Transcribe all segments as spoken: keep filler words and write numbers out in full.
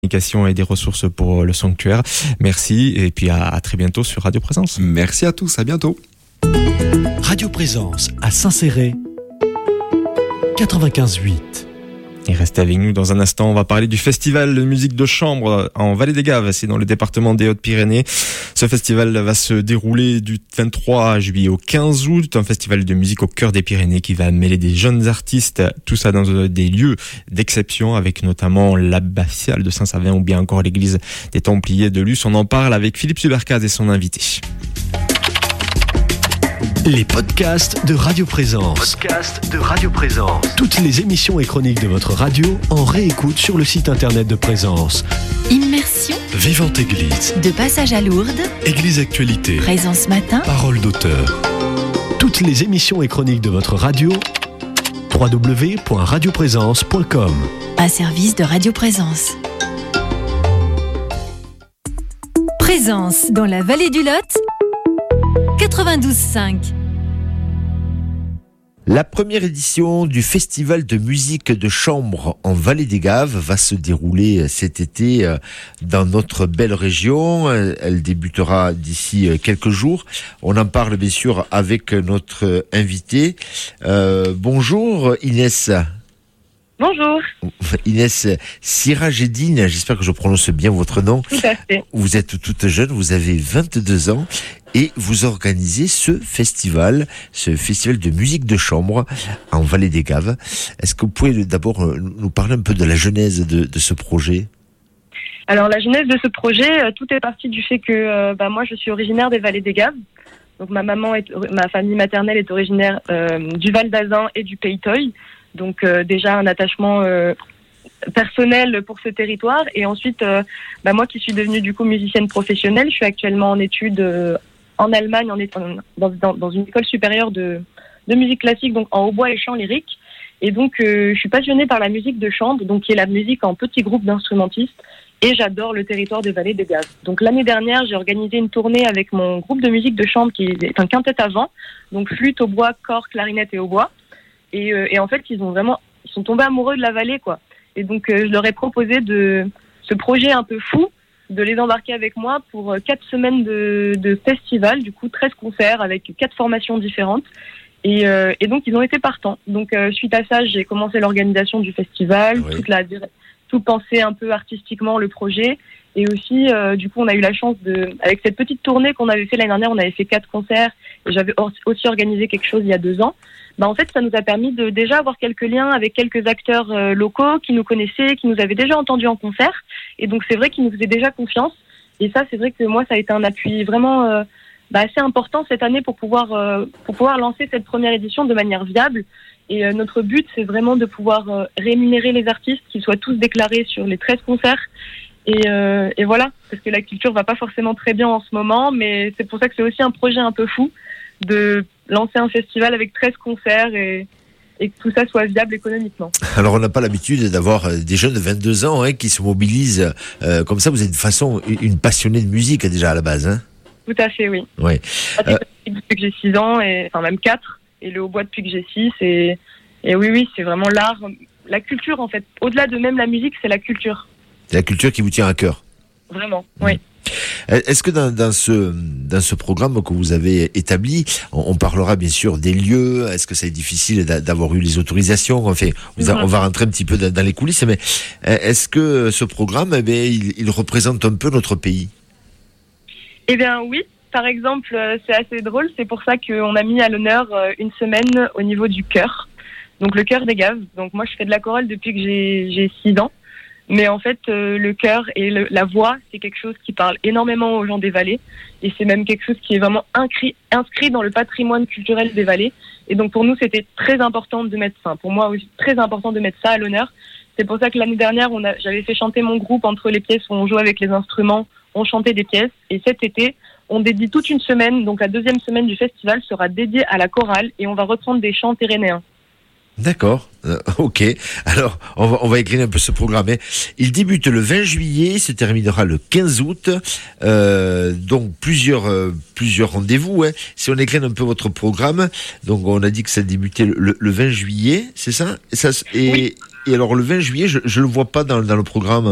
communication et des ressources pour le sanctuaire. Merci et puis à, à très bientôt sur Radio Présence. Merci à tous, à bientôt. Radio Présence à Saint-Céré, quatre-vingt-quinze huit. Et restez avec nous dans un instant, on va parler du festival de musique de chambre en Vallée des Gaves, c'est dans le département des Hautes-Pyrénées. Ce festival va se dérouler du vingt-trois juillet au quinze août, un festival de musique au cœur des Pyrénées qui va mêler des jeunes artistes, tout ça dans des lieux d'exception avec notamment l'abbatiale de Saint-Savin ou bien encore l'église des Templiers de Luce. On en parle avec Philippe Subercaz et son invité. Les podcasts de Radio Présence. Podcast de Radio Présence. Toutes les émissions et chroniques de votre radio en réécoute sur le site internet de Présence. Immersion. Vivante Église. De passage à Lourdes. Église Actualité. Présence matin. Parole d'auteur. Toutes les émissions et chroniques de votre radio. w w w point radio présence point com. Un service de Radio Présence. Présence dans la vallée du Lot. quatre-vingt-douze cinq. La première édition du Festival de musique de chambre en Vallée des Gaves va se dérouler cet été dans notre belle région. Elle débutera d'ici quelques jours. On en parle bien sûr avec notre invité. Euh, bonjour Inès. Bonjour. Inès Sirajedine, j'espère que je prononce bien votre nom. Tout à fait. Vous êtes toute jeune, vous avez vingt-deux ans et vous organisez ce festival, ce festival de musique de chambre en Vallée des Gaves. Est-ce que vous pouvez d'abord nous parler un peu de la genèse de, de ce projet ? Alors la genèse de ce projet, euh, tout est parti du fait que euh, bah, moi je suis originaire des Vallées des Gaves. Donc ma maman, est, ma famille maternelle est originaire euh, du Val d'Azun et du Pays Toy. Donc euh, déjà un attachement euh, personnel pour ce territoire. Et ensuite, euh, bah, moi qui suis devenue du coup musicienne professionnelle, je suis actuellement en études euh, en Allemagne, en, dans, dans, dans une école supérieure de, de musique classique, donc en hautbois et chant lyrique. Et donc euh, je suis passionnée par la musique de chambre, donc qui est la musique en petits groupes d'instrumentistes. Et j'adore le territoire des Vallées des Gaves. Donc l'année dernière, j'ai organisé une tournée avec mon groupe de musique de chambre qui est un quintet à vent, donc flûte, hautbois, cor, clarinette et hautbois. Et, euh, et en fait, ils ont vraiment, ils sont tombés amoureux de la vallée, quoi. Et donc, euh, je leur ai proposé de ce projet un peu fou, de les embarquer avec moi pour euh, quatre semaines de, de festival, du coup, treize concerts avec quatre formations différentes. Et, euh, et donc, ils ont été partants. Donc, euh, suite à ça, j'ai commencé l'organisation du festival, Oui. toute la, tout penser un peu artistiquement le projet. Et aussi, euh, du coup, on a eu la chance de, avec cette petite tournée qu'on avait fait l'année dernière, on avait fait quatre concerts et j'avais aussi organisé quelque chose il y a deux ans. Bah, en fait, ça nous a permis de déjà avoir quelques liens avec quelques acteurs euh, locaux qui nous connaissaient, qui nous avaient déjà entendus en concert. Et donc, c'est vrai qu'ils nous faisaient déjà confiance. Et ça, c'est vrai que moi, ça a été un appui vraiment euh, bah, assez important cette année pour pouvoir, euh, pour pouvoir lancer cette première édition de manière viable. Et euh, notre but, c'est vraiment de pouvoir euh, rémunérer les artistes, qu'ils soient tous déclarés sur les treize concerts. Et, euh, et voilà, parce que la culture va pas forcément très bien en ce moment, mais c'est pour ça que c'est aussi un projet un peu fou de lancer un festival avec treize concerts et, et que tout ça soit viable économiquement. Alors on n'a pas l'habitude d'avoir des jeunes de vingt-deux ans hein, qui se mobilisent euh, comme ça. Vous êtes de façon une passionnée de musique déjà à la base. Hein ? Tout à fait, oui. Ouais. Euh... Depuis que j'ai six ans, et, enfin même quatre, et le hautbois depuis que j'ai six. Et, et oui, oui, c'est vraiment l'art, la culture en fait. Au-delà de même la musique, c'est la culture. C'est la culture qui vous tient à cœur. Vraiment, oui. Est-ce que dans, dans, ce, dans ce programme que vous avez établi, on, on parlera bien sûr des lieux, est-ce que c'est difficile d'avoir eu les autorisations, enfin, on va, on va rentrer un petit peu dans, dans les coulisses, mais est-ce que ce programme, eh bien, il, il représente un peu notre pays ? Eh bien oui, par exemple, c'est assez drôle, c'est pour ça qu'on a mis à l'honneur une semaine au niveau du chœur, donc le chœur des Gaves. Donc moi je fais de la chorale depuis que j'ai, j'ai six ans. Mais en fait, euh, le chœur et le, la voix, c'est quelque chose qui parle énormément aux gens des vallées. Et c'est même quelque chose qui est vraiment inscrit, inscrit dans le patrimoine culturel des vallées. Et donc pour nous, c'était très important de mettre ça. Pour moi aussi, très important de mettre ça à l'honneur. C'est pour ça que l'année dernière, on a, j'avais fait chanter mon groupe entre les pièces où on jouait avec les instruments, on chantait des pièces. Et cet été, on dédie toute une semaine. Donc la deuxième semaine du festival sera dédiée à la chorale et on va reprendre des chants pyrénéens. D'accord, euh, ok. Alors, on va, on va écrire un peu ce programme. Hein. Il débute le vingt juillet, se terminera le quinze août. Euh, donc, plusieurs, euh, plusieurs rendez-vous. Hein. Si on écrit un peu votre programme, donc on a dit que ça débutait le, le vingt juillet, c'est ça, et, ça, et, oui. et alors, le vingt juillet, je ne le vois pas dans, dans le programme.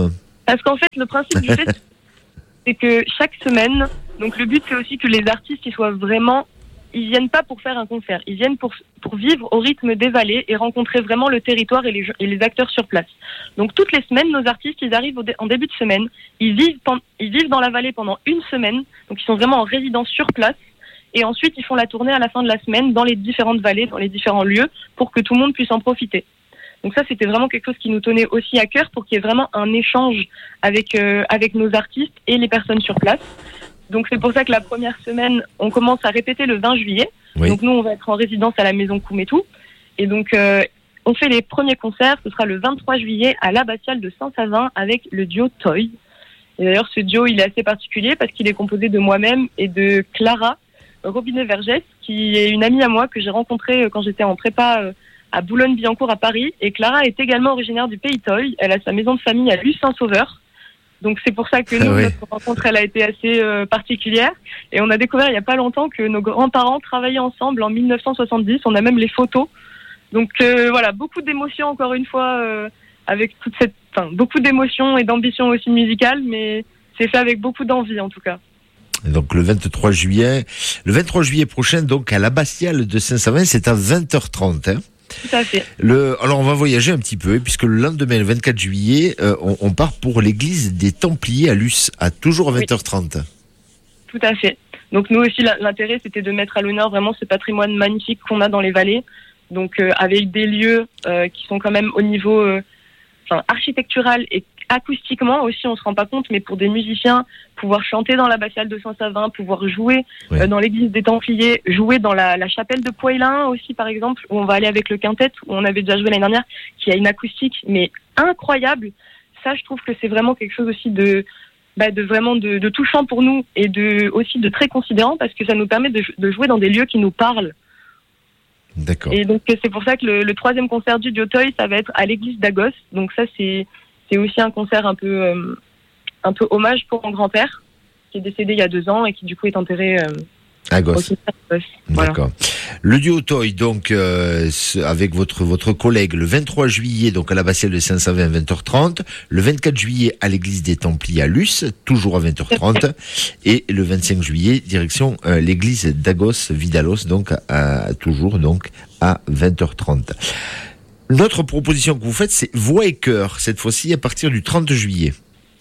Parce qu'en fait, le principe du festival, c'est que chaque semaine, donc le but c'est aussi que les artistes ils soient vraiment, ils viennent pas pour faire un concert, ils viennent pour pour vivre au rythme des vallées et rencontrer vraiment le territoire et les et les acteurs sur place. Donc toutes les semaines, nos artistes ils arrivent au dé, en début de semaine, ils vivent ils vivent dans la vallée pendant une semaine, donc ils sont vraiment en résidence sur place. Et ensuite, ils font la tournée à la fin de la semaine dans les différentes vallées, dans les différents lieux, pour que tout le monde puisse en profiter. Donc ça, c'était vraiment quelque chose qui nous tenait aussi à cœur, pour qu'il y ait vraiment un échange avec euh, avec nos artistes et les personnes sur place. Donc c'est pour ça que la première semaine, on commence à répéter le vingt juillet. Oui. Donc nous, on va être en résidence à la Maison Koumétou. Et donc, euh, on fait les premiers concerts. Ce sera le vingt-trois juillet à l'Abbatiale de Saint-Savin avec le duo Toy. Et d'ailleurs, ce duo, il est assez particulier parce qu'il est composé de moi-même et de Clara Robinet-Vergès, qui est une amie à moi que j'ai rencontrée quand j'étais en prépa à Boulogne-Billancourt à Paris. Et Clara est également originaire du Pays Toy. Elle a sa maison de famille à Luce-Saint-Sauveur. Donc c'est pour ça que nous, ah oui. notre rencontre, elle a été assez euh, particulière. Et on a découvert il n'y a pas longtemps que nos grands-parents travaillaient ensemble en dix-neuf cent soixante-dix. On a même les photos. Donc euh, voilà, beaucoup d'émotions encore une fois, euh, avec toute cette, enfin, beaucoup d'émotions et d'ambition aussi musicale, mais c'est fait avec beaucoup d'envie en tout cas. Donc le vingt-trois juillet, le vingt-trois juillet prochain, donc à l'Abbatiale de Saint-Savin, c'est à vingt heures trente. Hein. Tout à fait. Le, alors on va voyager un petit peu, puisque le lendemain, le vingt-quatre juillet, euh, on, on part pour l'église des Templiers à Luce, à toujours à vingt heures trente. Oui. Tout à fait. Donc nous aussi, l'intérêt, c'était de mettre à l'honneur vraiment ce patrimoine magnifique qu'on a dans les vallées, donc euh, avec des lieux euh, qui sont quand même au niveau euh, enfin, architectural et acoustiquement aussi, on se rend pas compte, mais pour des musiciens, pouvoir chanter dans l'abbatiale de Saint-Savin, pouvoir jouer oui. euh, dans l'église des Templiers, jouer dans la, la chapelle de Poëlin aussi, par exemple, où on va aller avec le quintet, où on avait déjà joué l'année dernière, qui a une acoustique, mais incroyable. Ça, je trouve que c'est vraiment quelque chose aussi de, bah, de vraiment de, de touchant pour nous et de, aussi de très considérant, parce que ça nous permet de, de jouer dans des lieux qui nous parlent. D'accord. Et donc, c'est pour ça que le, le troisième concert du duo Toy, ça va être à l'église d'Agos. Donc ça, c'est, c'est aussi un concert un peu, euh, un peu hommage pour mon grand-père, qui est décédé il y a deux ans et qui du coup est enterré euh, à Gos. Voilà. D'accord. Le duo Toy, donc, euh, avec votre, votre collègue, le vingt-trois juillet, donc à l'abbatiale de Saint-Savin à vingt heures trente, le vingt-quatre juillet à l'église des Templiers à Luce, toujours à vingt heures trente, et le vingt-cinq juillet, direction euh, l'église d'Agos Vidalos, donc à, toujours donc à vingt heures trente. Notre proposition que vous faites, c'est voix et chœur, cette fois-ci à partir du trente juillet.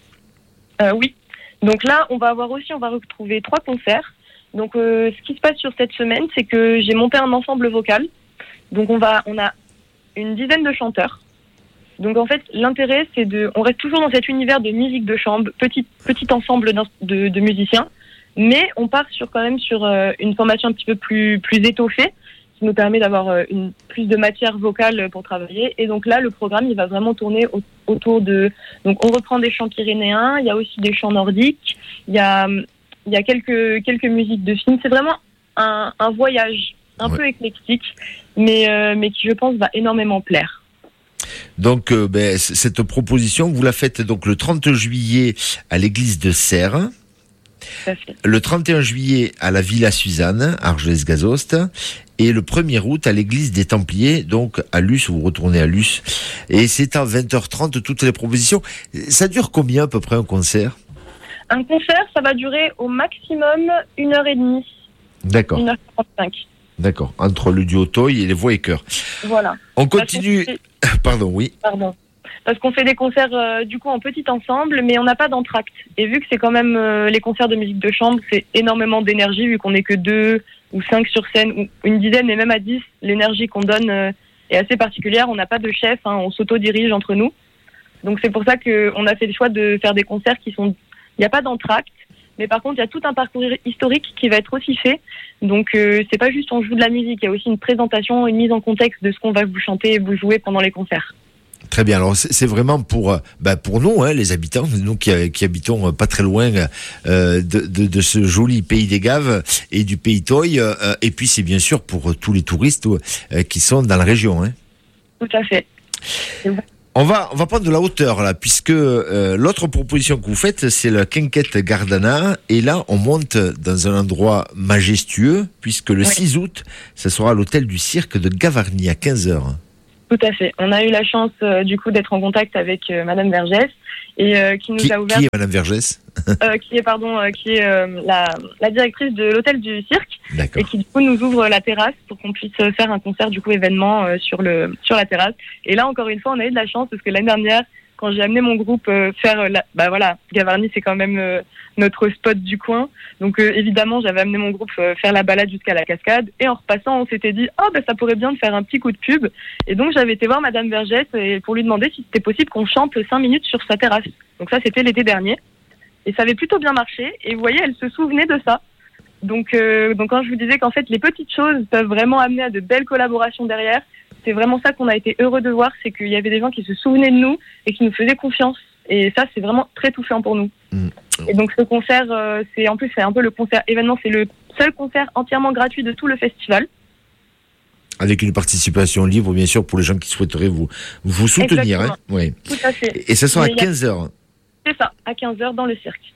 Euh, oui. Donc là, on va avoir aussi, on va retrouver trois concerts. Donc, euh, ce qui se passe sur cette semaine, c'est que j'ai monté un ensemble vocal. Donc, on va, on a une dizaine de chanteurs. Donc, en fait, l'intérêt, c'est de, on reste toujours dans cet univers de musique de chambre, petit, petit ensemble de, de musiciens, mais on part sur quand même sur euh, une formation un petit peu plus, plus étoffée, qui nous permet d'avoir euh, une plus de matière vocale pour travailler. Et donc là, le programme, il va vraiment tourner au, autour de, donc on reprend des chants pyrénéens, il y a aussi des chants nordiques, il y a Il y a quelques, quelques musiques de films. C'est vraiment un, un voyage un ouais. peu éclectique, mais, euh, mais qui, je pense, va énormément plaire. Donc, euh, ben, cette proposition, vous la faites donc le trente juillet à l'église de Serres, le trente et un juillet à la Villa Suzanne, Argelès-Gazost, et le premier août à l'église des Templiers, donc à Luce, vous retournez à Luce. Et c'est à vingt heures trente, toutes les propositions. Ça dure combien à peu près un concert ? Un concert, ça va durer au maximum une heure et demie. D'accord. Une heure quarante-cinq. D'accord. Entre le duo Toy et les voix et chœurs. Voilà. On continue. Fait... Pardon, oui. Pardon. Parce qu'on fait des concerts euh, du coup en petit ensemble, mais on n'a pas d'entracte. Et vu que c'est quand même euh, les concerts de musique de chambre, c'est énormément d'énergie vu qu'on n'est que deux ou cinq sur scène ou une dizaine et même à dix. L'énergie qu'on donne euh, est assez particulière. On n'a pas de chef, hein, on s'auto-dirige entre nous. Donc c'est pour ça qu'on a fait le choix de faire des concerts qui sont Il n'y a pas d'entracte, mais par contre, il y a tout un parcours historique qui va être aussi fait. Donc, euh, c'est pas juste on joue de la musique, il y a aussi une présentation, une mise en contexte de ce qu'on va vous chanter et vous jouer pendant les concerts. Très bien. Alors, c'est vraiment pour, bah, pour nous, hein, les habitants, nous qui, qui habitons pas très loin euh, de, de, de ce joli pays des Gaves et du pays Toy. Euh, et puis, c'est bien sûr pour tous les touristes euh, qui sont dans la région. Hein. Tout à fait. On va, on va prendre de la hauteur là, puisque euh, l'autre proposition que vous faites, c'est la Quinquette Gardana, et là, on monte dans un endroit majestueux, puisque le oui. six août, ça sera à l'hôtel du cirque de Gavarnie à quinze heures. Tout à fait. On a eu la chance euh, du coup d'être en contact avec euh, Madame Vergès et euh, qui nous Qui, a ouvert. qui est Madame Vergès? euh, qui est pardon, euh, qui est euh, la, la directrice de l'hôtel du cirque D'accord. et qui du coup nous ouvre la terrasse pour qu'on puisse faire un concert du coup événement euh, sur le sur la terrasse. Et là encore une fois, on a eu de la chance parce que l'année dernière, quand j'ai amené mon groupe euh, faire la, bah voilà, Gavarnie c'est quand même euh, notre spot du coin. Donc euh, évidemment, j'avais amené mon groupe euh, faire la balade jusqu'à la cascade et en repassant, on s'était dit "Ah oh, bah ça pourrait bien de faire un petit coup de pub." Et donc j'avais été voir Madame Vergès et pour lui demander si c'était possible qu'on chante cinq minutes sur sa terrasse. Donc ça c'était l'été dernier et ça avait plutôt bien marché et vous voyez, elle se souvenait de ça. Donc euh, donc quand je vous disais qu'en fait les petites choses peuvent vraiment amener à de belles collaborations derrière, c'est vraiment ça qu'on a été heureux de voir, c'est qu'il y avait des gens qui se souvenaient de nous et qui nous faisaient confiance. Et ça, c'est vraiment très touchant pour nous. Mmh. Et donc ce concert, euh, c'est en plus c'est un peu le concert événement, c'est le seul concert entièrement gratuit de tout le festival. Avec une participation libre, bien sûr, pour les gens qui souhaiteraient vous, vous soutenir. Hein. Oui. Tout à fait. Et ça sera à quinze heures. C'est ça, à quinze heures dans le cirque.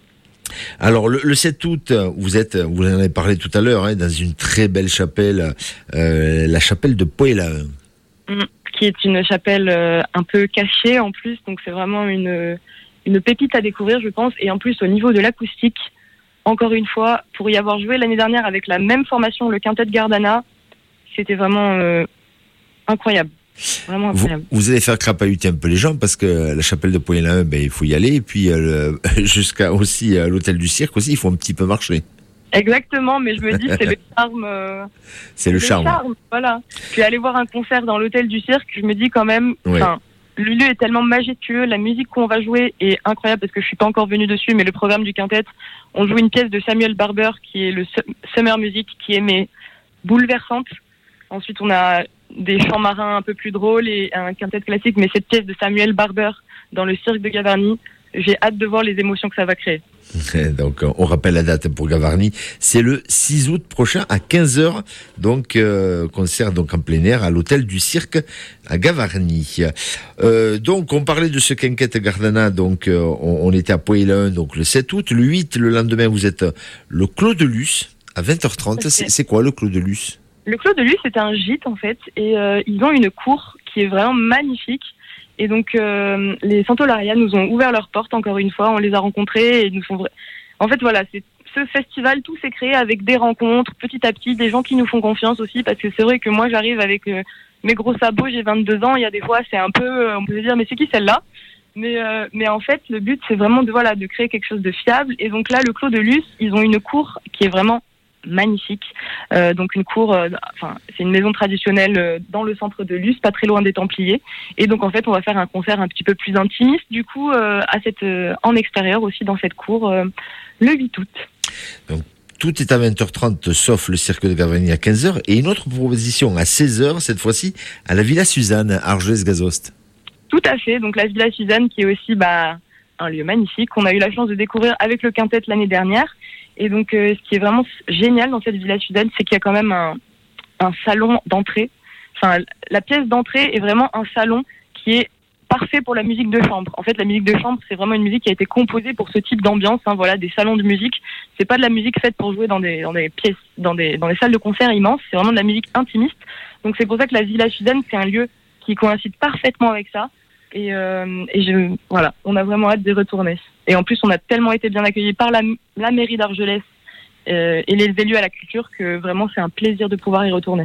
Alors le, le sept août, vous êtes, vous en avez parlé tout à l'heure, hein, dans une très belle chapelle, euh, la chapelle de Poëlain. Mmh, qui est une chapelle euh, un peu cachée en plus, donc c'est vraiment une une pépite à découvrir, je pense. Et en plus au niveau de l'acoustique, encore une fois, pour y avoir joué l'année dernière avec la même formation, le quintet de Gardana, c'était vraiment euh, incroyable. Vraiment incroyable. Vous, vous allez faire crapahuter un peu les gens parce que la chapelle de Poëlain, ben il faut y aller et puis euh, jusqu'à aussi à l'hôtel du cirque aussi, il faut un petit peu marcher. Exactement, mais je me dis c'est le charme. Euh, c'est le, le charme. charme. Voilà. Puis aller voir un concert dans l'hôtel du cirque, je me dis quand même. Ouais. Le lieu est tellement majestueux, la musique qu'on va jouer est incroyable parce que je suis pas encore venue dessus, mais le programme du quintet, on joue une pièce de Samuel Barber qui est le Summer Music, qui est mais bouleversante. Ensuite, on a des chants marins un peu plus drôles et un quintet classique, mais cette pièce de Samuel Barber dans le cirque de Gavarnie, j'ai hâte de voir les émotions que ça va créer. Donc, on rappelle la date pour Gavarnie. C'est le six août prochain à quinze heures. Donc, euh, concert donc en plein air à l'hôtel du cirque à Gavarnie. Euh, donc, on parlait de ce quinquet Gardana. Donc, euh, on, on était à Poëlain, donc le sept août. Le huit, le lendemain, vous êtes le Clos de Luce à vingt heures trente. Okay. C'est, c'est quoi le Clos de Luce? Le Clos de Luce, c'est un gîte en fait, et euh, ils ont une cour qui est vraiment magnifique. Et donc euh, les Santolaria nous ont ouvert leurs portes encore une fois, on les a rencontrés et nous font. En fait voilà, c'est ce festival, tout s'est créé avec des rencontres, petit à petit, des gens qui nous font confiance aussi, parce que c'est vrai que moi j'arrive avec euh, mes gros sabots, j'ai vingt-deux ans, il y a des fois c'est un peu, euh, on peut se dire mais c'est qui celle-là? Mais euh, mais en fait le but c'est vraiment de voilà de créer quelque chose de fiable. Et donc là le Clos de Luce, ils ont une cour qui est vraiment magnifique, euh, donc une cour, euh, enfin c'est une maison traditionnelle euh, dans le centre de Luce, pas très loin des Templiers, et donc en fait on va faire un concert un petit peu plus intimiste du coup euh, à cette, euh, en extérieur aussi dans cette cour euh, le huit août. Donc tout est à vingt heures trente sauf le cirque de Gavarnie à quinze heures et une autre proposition à seize heures cette fois-ci à la Villa Suzanne à Argelès-Gazost. Tout à fait, donc la Villa Suzanne qui est aussi bah, un lieu magnifique qu'on a eu la chance de découvrir avec le quintet l'année dernière. Et donc, euh, ce qui est vraiment génial dans cette Villa Suzanne, c'est qu'il y a quand même un, un salon d'entrée. Enfin, la pièce d'entrée est vraiment un salon qui est parfait pour la musique de chambre. En fait, la musique de chambre, c'est vraiment une musique qui a été composée pour ce type d'ambiance. Hein, voilà, des salons de musique. C'est pas de la musique faite pour jouer dans des, dans des pièces, dans des, dans des salles de concert immenses. C'est vraiment de la musique intimiste. Donc, c'est pour ça que la Villa Suzanne, c'est un lieu qui coïncide parfaitement avec ça. Et, euh, et je, voilà, on a vraiment hâte d'y retourner. Et en plus, on a tellement été bien accueillis par la, la mairie d'Argelès euh, et les élus à la culture que vraiment c'est un plaisir de pouvoir y retourner.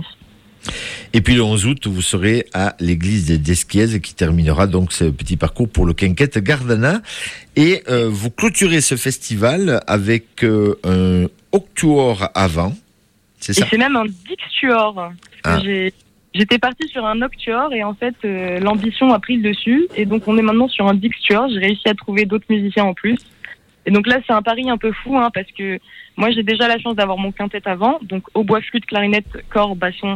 Et puis le onze août, vous serez à l'église d'Esquiez qui terminera donc ce petit parcours pour le quinquet Gardana. Et euh, vous clôturez ce festival avec euh, un octuor avant, c'est ça? Et c'est même un dixtuor. Parce ah. que j'ai... J'étais partie sur un octuor et en fait euh, l'ambition a pris le dessus et donc on est maintenant sur un dixtuor. J'ai réussi à trouver d'autres musiciens en plus et donc là c'est un pari un peu fou hein, parce que moi j'ai déjà la chance d'avoir mon quintet avant, donc hautbois, flûte, clarinette, cor, basson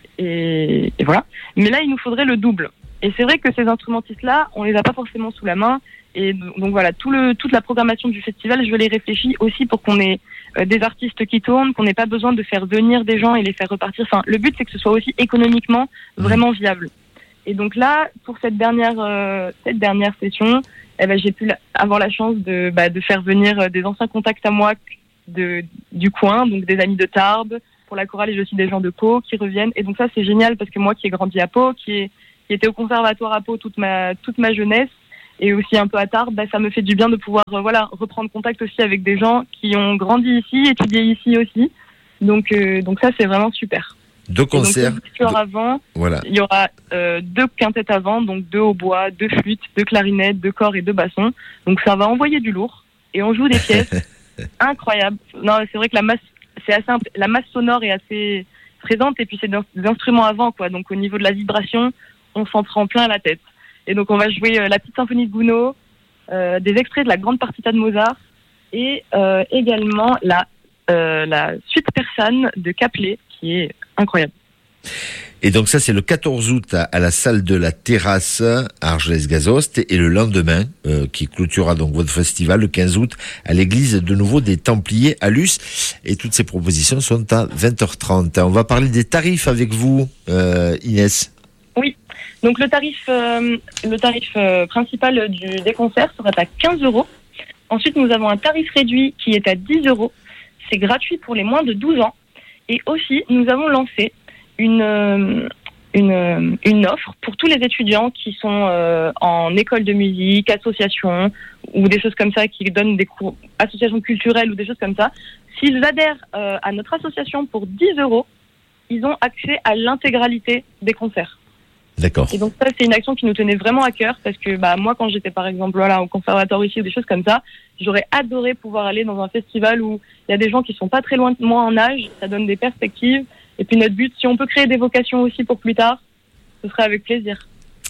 et, et voilà. Mais là il nous faudrait le double et c'est vrai que ces instrumentistes là on les a pas forcément sous la main et donc voilà tout le toute la programmation du festival je les réfléchis aussi pour qu'on ait des artistes qui tournent, qu'on n'ait pas besoin de faire venir des gens et les faire repartir. Enfin, le but, c'est que ce soit aussi économiquement vraiment viable. Et donc là, pour cette dernière, euh, cette dernière session, eh ben, j'ai pu avoir la chance de, bah, de faire venir des anciens contacts à moi de, du coin, donc des amis de Tarbes, pour la chorale, j'ai aussi des gens de Pau qui reviennent. Et donc ça, c'est génial parce que moi qui ai grandi à Pau, qui, est, qui était au conservatoire à Pau toute ma, toute ma jeunesse, et aussi un peu à Tarbes, bah, ça me fait du bien de pouvoir euh, voilà, reprendre contact aussi avec des gens qui ont grandi ici, étudié ici aussi. Donc, euh, donc ça, c'est vraiment super. Deux concerts. Donc, deux de... avant, voilà. Il y aura euh, deux quintettes avant, donc deux hautbois, deux flûtes, deux clarinettes, deux corps et deux bassons. Donc ça va envoyer du lourd et on joue des pièces incroyables. Non, c'est vrai que la masse, c'est assez imp... la masse sonore est assez présente et puis c'est des instruments avant quoi. Donc au niveau de la vibration, on s'en prend plein la tête. Et donc on va jouer euh, la petite symphonie de Gounod, euh, des extraits de la grande partita de Mozart et euh, également la euh, la suite persane de Caplet qui est incroyable. Et donc ça, c'est le quatorze août à, à la salle de la Terrasse à Argelès-Gazost et le lendemain, euh, qui clôturera donc votre festival, le quinze août, à l'église de nouveau des Templiers à Luce. Et toutes ces propositions sont à vingt heures trente. On va parler des tarifs avec vous, euh, Inès. Oui, donc le tarif, euh, le tarif euh, principal du, des concerts sera à quinze euros. Ensuite, nous avons un tarif réduit qui est à dix euros. C'est gratuit pour les moins de douze ans. Et aussi, nous avons lancé une, euh, une, euh, une offre pour tous les étudiants qui sont euh, en école de musique, association ou des choses comme ça, qui donnent des cours, associations culturelles ou des choses comme ça. S'ils adhèrent euh, à notre association pour dix euros, ils ont accès à l'intégralité des concerts. D'accord. Et donc ça, c'est une action qui nous tenait vraiment à cœur parce que bah, moi, quand j'étais par exemple voilà, au conservatoire ici ou des choses comme ça, j'aurais adoré pouvoir aller dans un festival où il y a des gens qui sont pas très loin de moi en âge, ça donne des perspectives. Et puis notre but, si on peut créer des vocations aussi pour plus tard, ce serait avec plaisir.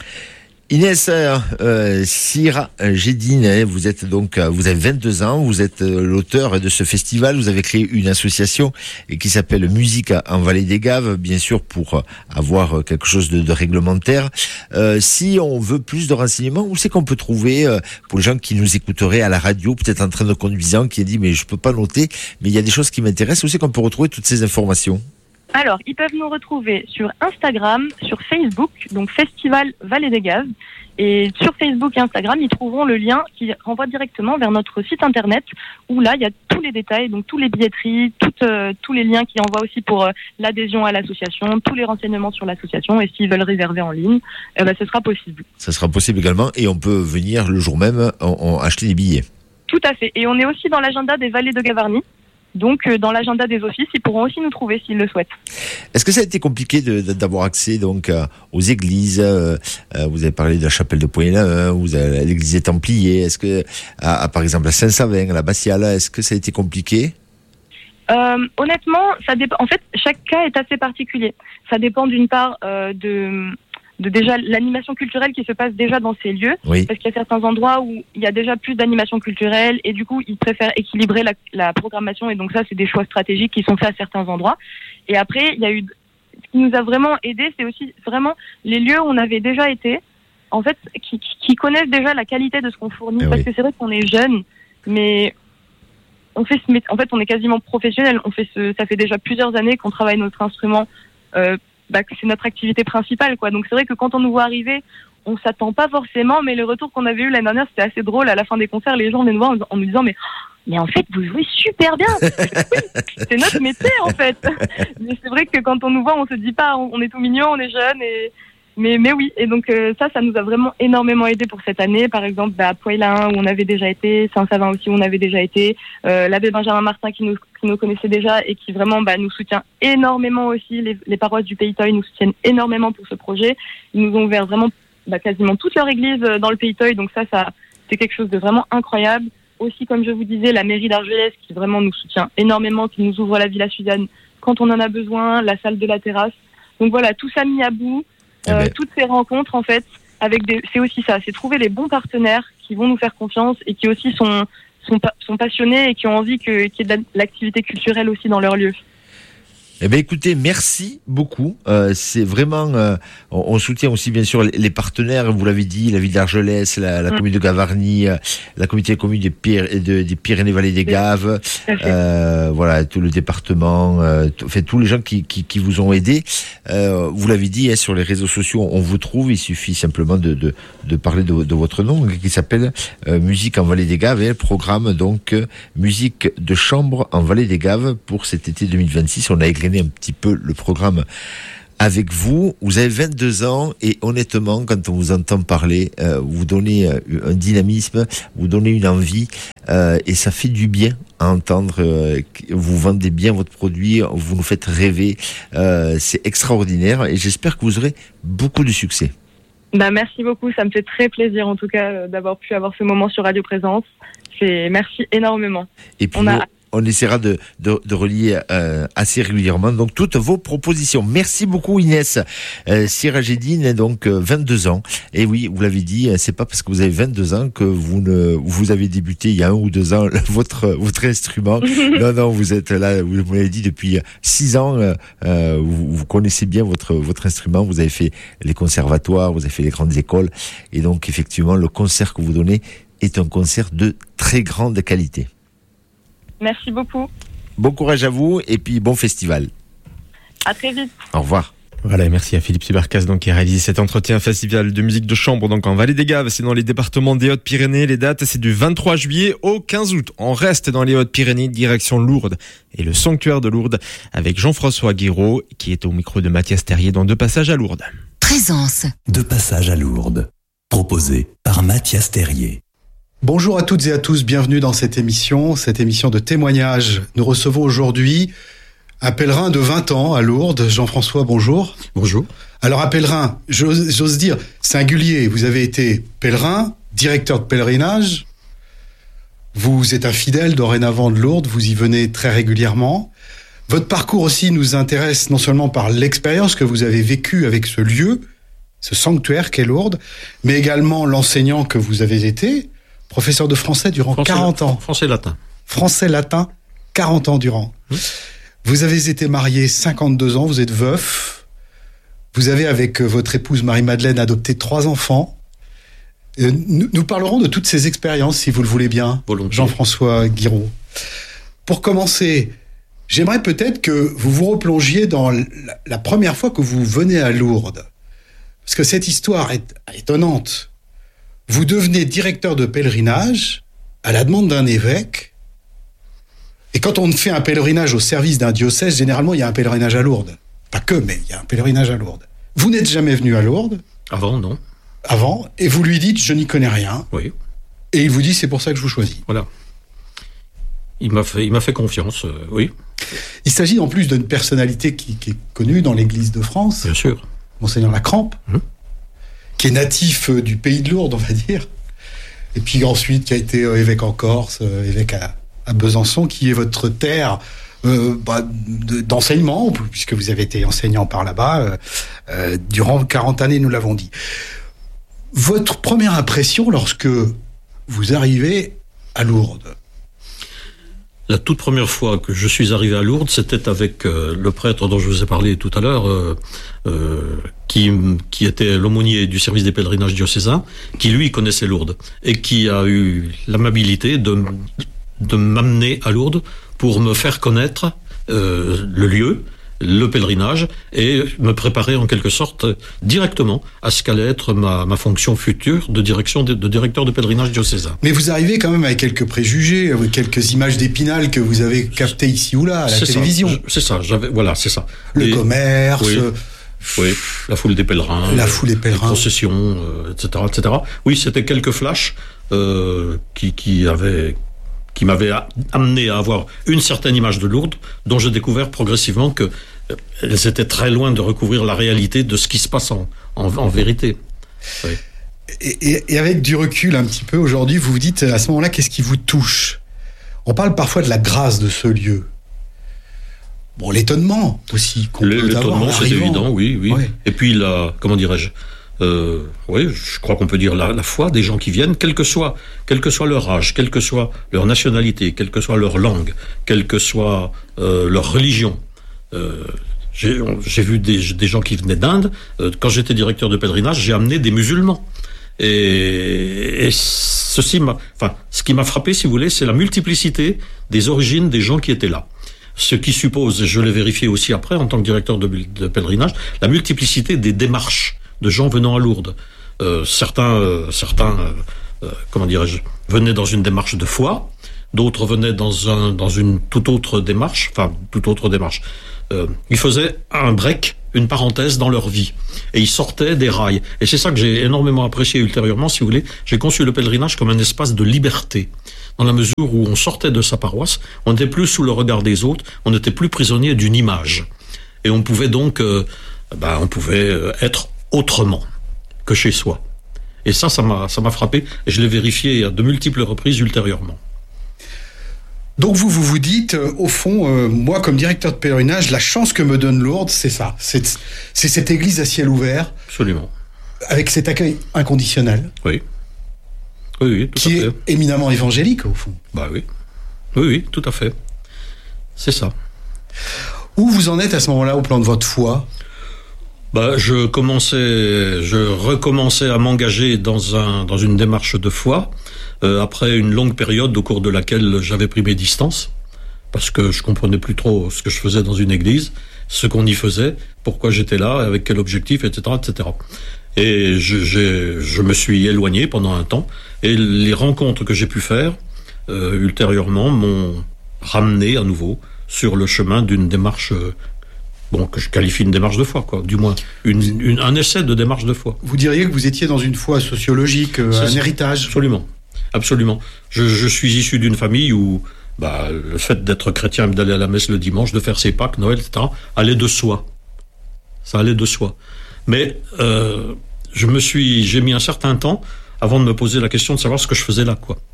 Inès euh, Sira Gédine, vous êtes donc, vous avez vingt-deux ans, vous êtes l'auteur de ce festival, vous avez créé une association qui s'appelle Musique en Vallée des Gaves, bien sûr pour avoir quelque chose de, de réglementaire. Euh, si on veut plus de renseignements, où c'est qu'on peut trouver, euh, pour les gens qui nous écouteraient à la radio, peut-être en train de conduisant, qui a dit mais je peux pas noter, mais il y a des choses qui m'intéressent, où c'est qu'on peut retrouver toutes ces informations? Alors, ils peuvent nous retrouver sur Instagram, sur Facebook, donc Festival Vallée des Gaves. Et sur Facebook et Instagram, ils trouveront le lien qui renvoie directement vers notre site internet, où là, il y a tous les détails, donc tous les billetteries, toutes, euh, tous les liens qui envoient aussi pour euh, l'adhésion à l'association, tous les renseignements sur l'association. Et s'ils veulent réserver en ligne, eh ben, ce sera possible. Ça sera possible également, et on peut venir le jour même en, en acheter des billets. Tout à fait. Et on est aussi dans l'agenda des Vallées de Gavarnie. Donc, euh, dans l'agenda des offices, ils pourront aussi nous trouver s'ils le souhaitent. Est-ce que ça a été compliqué de, de, d'avoir accès donc euh, aux églises euh, euh, Vous avez parlé de la chapelle de Poyen-l'Ain, vous avez l'église des Templiers. Est-ce que, à, à, par exemple, à Saint-Savin, à la Bastiale, est-ce que ça a été compliqué? euh, Honnêtement, ça dépend. En fait, chaque cas est assez particulier. Ça dépend d'une part euh, de de déjà l'animation culturelle qui se passe déjà dans ces lieux, oui. Parce qu'il y a certains endroits où il y a déjà plus d'animation culturelle et du coup ils préfèrent équilibrer la, la programmation et donc ça c'est des choix stratégiques qui sont faits à certains endroits. Et après il y a eu, ce qui nous a vraiment aidé, c'est aussi vraiment les lieux où on avait déjà été, en fait qui, qui connaissent déjà la qualité de ce qu'on fournit, eh parce oui. que c'est vrai qu'on est jeunes, mais on fait ce métier, en fait on est quasiment professionnel, on fait ce, ça fait déjà plusieurs années qu'on travaille notre instrument. Euh, Bah, que c'est notre activité principale, quoi. Donc c'est vrai que quand on nous voit arriver, on s'attend pas forcément, mais le retour qu'on avait eu l'année dernière, c'était assez drôle. À la fin des concerts, les gens venaient nous voir en nous disant mais mais en fait vous jouez super bien. Oui, c'est notre métier en fait. Mais c'est vrai que quand on nous voit, on se dit pas on est tout mignon, on est jeune et mais mais oui. Et donc euh, ça, ça nous a vraiment énormément aidé pour cette année. Par exemple, bah, à Poyen-l'Ain où on avait déjà été, Saint-Savin aussi où on avait déjà été, euh, l'abbé Benjamin Martin qui nous qui nous connaissait déjà et qui vraiment bah, nous soutient énormément aussi. Les, les paroisses du Pays Toy nous soutiennent énormément pour ce projet. Ils nous ont ouvert vraiment bah, quasiment toute leur église dans le Pays Toy. Donc ça, ça c'est quelque chose de vraiment incroyable. Aussi, comme je vous disais, la mairie d'Argelès qui vraiment nous soutient énormément, qui nous ouvre la Villa Suzanne quand on en a besoin, la salle de la terrasse. Donc voilà, tout ça mis à bout. Euh, ben. Toutes ces rencontres en fait avec des, c'est aussi ça, c'est trouver les bons partenaires qui vont nous faire confiance et qui aussi sont sont, sont passionnés et qui ont envie que, qu'il y ait de l'activité culturelle aussi dans leur lieu. Eh bien, écoutez, merci beaucoup. Euh, c'est vraiment, euh, on, on soutient aussi bien sûr les, les partenaires. Vous l'avez dit, la ville d'Argelès, la, la mmh. commune de Gavarnie, euh, la communauté commune des, Pyr- de, des Pyrénées-Vallées des Gaves, euh, voilà, tout le département, euh, tout, fait tous les gens qui, qui, qui vous ont aidé. Euh, vous l'avez dit, hein, sur les réseaux sociaux, on vous trouve. Il suffit simplement de, de, de parler de, de votre nom, qui s'appelle euh, Musique en Vallée des Gaves, et le programme donc euh, musique de chambre en Vallée des Gaves pour cet été deux mille vingt-six. On a égrené démarrer un petit peu le programme avec vous. Vous avez vingt-deux ans et honnêtement, quand on vous entend parler, euh, vous donnez euh, un dynamisme, vous donnez une envie euh, et ça fait du bien à entendre. Euh, vous vendez bien votre produit, vous nous faites rêver. Euh, c'est extraordinaire et j'espère que vous aurez beaucoup de succès. Bah, merci beaucoup, ça me fait très plaisir en tout cas euh, d'avoir pu avoir ce moment sur Radio Présence. C'est merci énormément. Et puis on nous, a... on essaiera de, de, de relier euh, assez régulièrement donc toutes vos propositions. Merci beaucoup Inès. Euh, Sirajédine, donc euh, vingt-deux ans. Et oui, vous l'avez dit, c'est pas parce que vous avez vingt-deux ans que vous ne vous avez débuté il y a un ou deux ans votre votre instrument. non, non, vous êtes là, vous l'avez dit depuis six ans. Euh, vous, vous connaissez bien votre votre instrument. Vous avez fait les conservatoires, vous avez fait les grandes écoles, et donc effectivement, le concert que vous donnez est un concert de très grande qualité. Merci beaucoup. Bon courage à vous et puis bon festival. À très vite. Au revoir. Voilà, et merci à Philippe Subercas donc qui a réalisé cet entretien festival de musique de chambre donc en Vallée des Gaves, c'est dans les départements des Hautes-Pyrénées. Les dates, c'est du vingt-trois juillet au quinze août. On reste dans les Hautes-Pyrénées, direction Lourdes et le sanctuaire de Lourdes avec Jean-François Guiraud qui est au micro de Mathias Terrier dans Deux passages à Lourdes. Présence. Deux passages à Lourdes, proposé par Mathias Terrier. Bonjour à toutes et à tous, bienvenue dans cette émission, cette émission de témoignages. Nous recevons aujourd'hui un pèlerin de vingt ans à Lourdes. Jean-François, bonjour. Bonjour. Alors un pèlerin, j'ose, j'ose dire, singulier, vous avez été pèlerin, directeur de pèlerinage, vous êtes un fidèle dorénavant de Lourdes, vous y venez très régulièrement. Votre parcours aussi nous intéresse non seulement par l'expérience que vous avez vécue avec ce lieu, ce sanctuaire qu'est Lourdes, mais également l'enseignant que vous avez été, professeur de français durant français, quarante ans. Français-latin. Français-latin, quarante ans durant. Mmh. Vous avez été marié cinquante-deux ans, vous êtes veuf. Vous avez, avec votre épouse Marie-Madeleine, adopté trois enfants. Euh, nous, nous parlerons de toutes ces expériences, si vous le voulez bien, volontiers. Jean-François Guiraud. Pour commencer, j'aimerais peut-être que vous vous replongiez dans la, la première fois que vous venez à Lourdes. Parce que cette histoire est étonnante. Vous devenez directeur de pèlerinage à la demande d'un évêque. Et quand on fait un pèlerinage au service d'un diocèse, généralement, il y a un pèlerinage à Lourdes. Pas que, mais il y a un pèlerinage à Lourdes. Vous n'êtes jamais venu à Lourdes. Avant, non. Avant. Et vous lui dites, je n'y connais rien. Oui. Et il vous dit, c'est pour ça que je vous choisis. Voilà. Il m'a fait, il m'a fait confiance, euh, oui. Il s'agit en plus d'une personnalité qui, qui est connue dans l'Église de France. Bien sûr. Monseigneur Lacrampe. Mmh. Qui est natif du pays de Lourdes, on va dire, et puis ensuite qui a été évêque en Corse, évêque à, à Besançon, qui est votre terre euh, bah, de, d'enseignement, puisque vous avez été enseignant par là-bas euh, euh, durant quarante années, nous l'avons dit. Votre première impression lorsque vous arrivez à Lourdes? La toute première fois que je suis arrivé à Lourdes, c'était avec euh, le prêtre dont je vous ai parlé tout à l'heure, euh, euh, qui, qui était l'aumônier du service des pèlerinages diocésains, qui lui connaissait Lourdes, et qui a eu l'amabilité de, de m'amener à Lourdes pour me faire connaître euh, le lieu, le pèlerinage, et me préparer en quelque sorte directement à ce qu'allait être ma, ma fonction future de direction de, de directeur de pèlerinage diocésain. Mais vous arrivez quand même avec quelques préjugés, avec quelques images d'Épinal que vous avez captées ici ou là à la c'est télévision. Ça, c'est ça, j'avais, voilà, c'est ça. Le et, commerce. Oui, oui, la foule des pèlerins. La foule des pèlerins. Les processions, euh, et cetera, et cetera. Oui, c'était quelques flashs euh, qui, qui avaient... qui m'avait amené à avoir une certaine image de Lourdes, dont j'ai découvert progressivement que euh, elles étaient très loin de recouvrir la réalité de ce qui se passe en, en, en vérité. Oui. Et, et, et avec du recul un petit peu aujourd'hui, vous vous dites à ce moment-là, qu'est-ce qui vous touche? On parle parfois de la grâce de ce lieu. Bon, l'étonnement aussi. Qu'on Le, peut l'étonnement, avoir c'est évident, oui, oui. Ouais. Et puis la, comment dirais-je, Euh, oui, je crois qu'on peut dire la, la foi des gens qui viennent, quel que soit, quel que soit leur âge, quelle que soit leur nationalité, quelle que soit leur langue, quelle que soit euh, leur religion. Euh, j'ai, j'ai vu des, des gens qui venaient d'Inde. Euh, quand j'étais directeur de pèlerinage, j'ai amené des musulmans. Et, et ceci m'a, enfin, ce qui m'a frappé, si vous voulez, c'est la multiplicité des origines des gens qui étaient là. Ce qui suppose, et je l'ai vérifié aussi après en tant que directeur de, de pèlerinage, la multiplicité des démarches de gens venant à Lourdes. Euh, certains, euh, certains, euh, euh, comment dirais-je, venaient dans une démarche de foi, d'autres venaient dans un dans une toute autre démarche, enfin toute autre démarche. Euh, ils faisaient un break, une parenthèse dans leur vie, et ils sortaient des rails. Et c'est ça que j'ai énormément apprécié ultérieurement, si vous voulez. J'ai conçu le pèlerinage comme un espace de liberté, dans la mesure où on sortait de sa paroisse, on n'était plus sous le regard des autres, on n'était plus prisonnier d'une image, et on pouvait donc, euh, ben, on pouvait être autrement que chez soi. Et ça, ça m'a, ça m'a frappé, et je l'ai vérifié à de multiples reprises ultérieurement. Donc vous, vous vous dites, euh, au fond, euh, moi comme directeur de pèlerinage, la chance que me donne Lourdes, c'est ça. C'est, c'est cette église à ciel ouvert. Absolument. Avec cet accueil inconditionnel. Oui. Oui, oui, tout qui à fait. Est éminemment évangélique, au fond. Bah oui. Oui, oui, tout à fait. C'est ça. Où vous en êtes à ce moment-là au plan de votre foi ? Bah, je commençais, je recommençais à m'engager dans un, dans une démarche de foi, euh, après une longue période au cours de laquelle j'avais pris mes distances, parce que je comprenais plus trop ce que je faisais dans une église, ce qu'on y faisait, pourquoi j'étais là, avec quel objectif, et cetera, et cetera. Et je, j'ai, je me suis éloigné pendant un temps, et les rencontres que j'ai pu faire, euh, ultérieurement, m'ont ramené à nouveau sur le chemin d'une démarche, euh, bon, que je qualifie une démarche de foi, quoi, du moins une, une, un essai de démarche de foi. Vous diriez que vous étiez dans une foi sociologique, euh, un héritage ? Absolument, absolument. Je, je suis issu d'une famille où bah, le fait d'être chrétien, d'aller à la messe le dimanche, de faire ses Pâques, Noël, et cetera, allait de soi. Ça allait de soi. Mais euh, je me suis, j'ai mis un certain temps avant de me poser la question de savoir ce que je faisais là, quoi.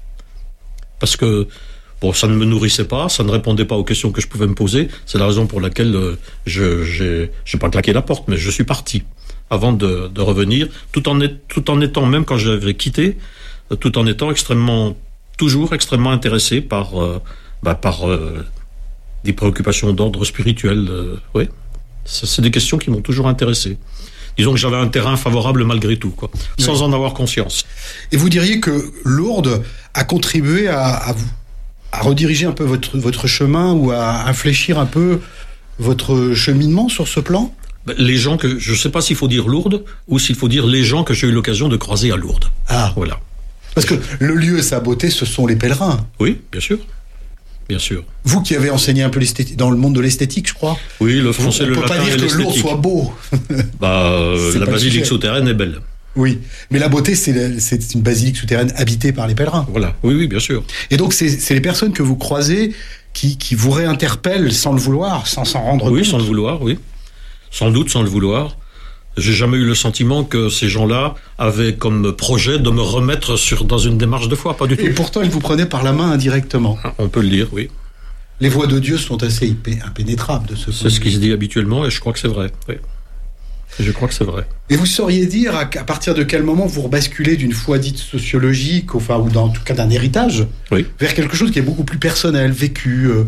Parce que bon, ça ne me nourrissait pas, ça ne répondait pas aux questions que je pouvais me poser. C'est la raison pour laquelle euh, je j'ai, j'ai pas claqué la porte, mais je suis parti avant de, de revenir, tout en, est, tout en étant, même quand j'avais quitté, euh, tout en étant extrêmement, toujours extrêmement intéressé par, euh, bah, par euh, des préoccupations d'ordre spirituel. Euh, oui, c'est, c'est des questions qui m'ont toujours intéressé. Disons que j'avais un terrain favorable malgré tout, quoi, sans oui. en avoir conscience. Et vous diriez que Lourdes a contribué à, à vous à rediriger un peu votre, votre chemin ou à infléchir un peu votre cheminement sur ce plan ? Les gens que, je ne sais pas s'il faut dire Lourdes ou s'il faut dire les gens que j'ai eu l'occasion de croiser à Lourdes. Ah, voilà. Parce que le lieu et sa beauté, ce sont les pèlerins. Oui, bien sûr. Bien sûr. Vous qui avez enseigné un peu l'esthétique, dans le monde de l'esthétique, je crois. Oui, le français, le latin et l'esthétique. On ne peut pas dire que Lourdes soit beau. Bah, euh, la basilique souterraine est belle. Oui, mais la beauté, c'est, c'est une basilique souterraine habitée par les pèlerins. Voilà, oui, oui, bien sûr. Et donc, c'est, c'est les personnes que vous croisez qui, qui vous réinterpellent sans le vouloir, sans s'en rendre oui, compte. Oui, sans le vouloir, oui. Sans doute, sans le vouloir. J'ai jamais eu le sentiment que ces gens-là avaient comme projet de me remettre sur, dans une démarche de foi, pas du tout. Et pourtant, ils vous prenaient par la main indirectement. On peut le dire, oui. Les voies de Dieu sont assez impénétrables de ce point de vue. C'est ce qui se dit habituellement, et je crois que c'est vrai, oui. Je crois que c'est vrai. Et vous sauriez dire à, à partir de quel moment vous rebasculez d'une foi dite sociologique, enfin, ou dans, en tout cas d'un héritage, oui. vers quelque chose qui est beaucoup plus personnel, vécu, euh,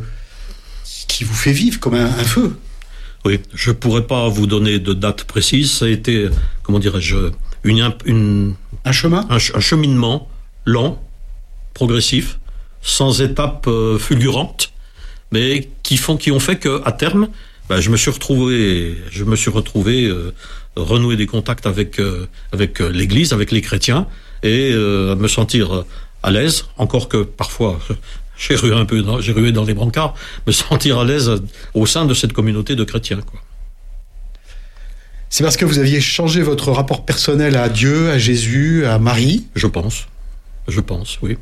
qui vous fait vivre comme un, un feu. Oui, je pourrais pas vous donner de date précise. Ça a été, comment dirais-je, une, une un chemin, un, un cheminement lent, progressif, sans étapes euh, fulgurantes, mais qui font, qui ont fait que, à terme, ben, je me suis retrouvé, je me suis retrouvé euh, renouer des contacts avec euh, avec euh, l'Église, avec les chrétiens, et euh, me sentir euh, à l'aise, encore que parfois j'ai rué un peu, dans, j'ai rué dans les brancards, me sentir à l'aise au sein de cette communauté de chrétiens, quoi. C'est parce que vous aviez changé votre rapport personnel à Dieu, à Jésus, à Marie ? Je pense, je pense, oui,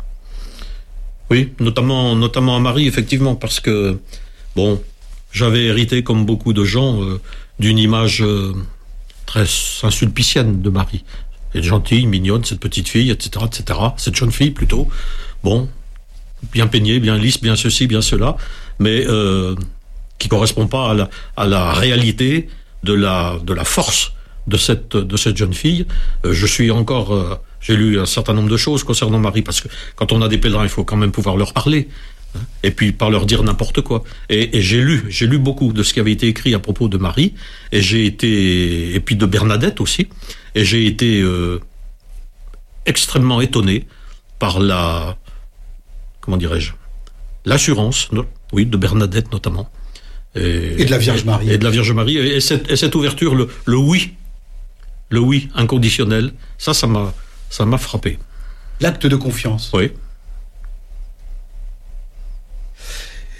oui, notamment notamment à Marie, effectivement, parce que bon. J'avais hérité, comme beaucoup de gens, euh, d'une image euh, très insulpicienne de Marie. Elle est gentille, mignonne, cette petite fille, et cetera, et cetera. Cette jeune fille, plutôt. Bon, bien peignée, bien lisse, bien ceci, bien cela, mais euh, qui correspond pas à la, à la réalité de la, de la force de cette, de cette jeune fille. Euh, je suis encore... Euh, j'ai lu un certain nombre de choses concernant Marie, parce que quand on a des pèlerins, il faut quand même pouvoir leur parler. Et puis pas leur dire n'importe quoi. Et, et j'ai lu, j'ai lu beaucoup de ce qui avait été écrit à propos de Marie, et j'ai été, et puis de Bernadette aussi, et j'ai été euh, extrêmement étonné par la, comment dirais-je, l'assurance, oui, de Bernadette notamment, et, et de la Vierge Marie, et, et de la Vierge Marie, et, et, cette, et cette ouverture, le, le oui, le oui inconditionnel, ça, ça m'a, ça m'a frappé. L'acte de confiance. Oui.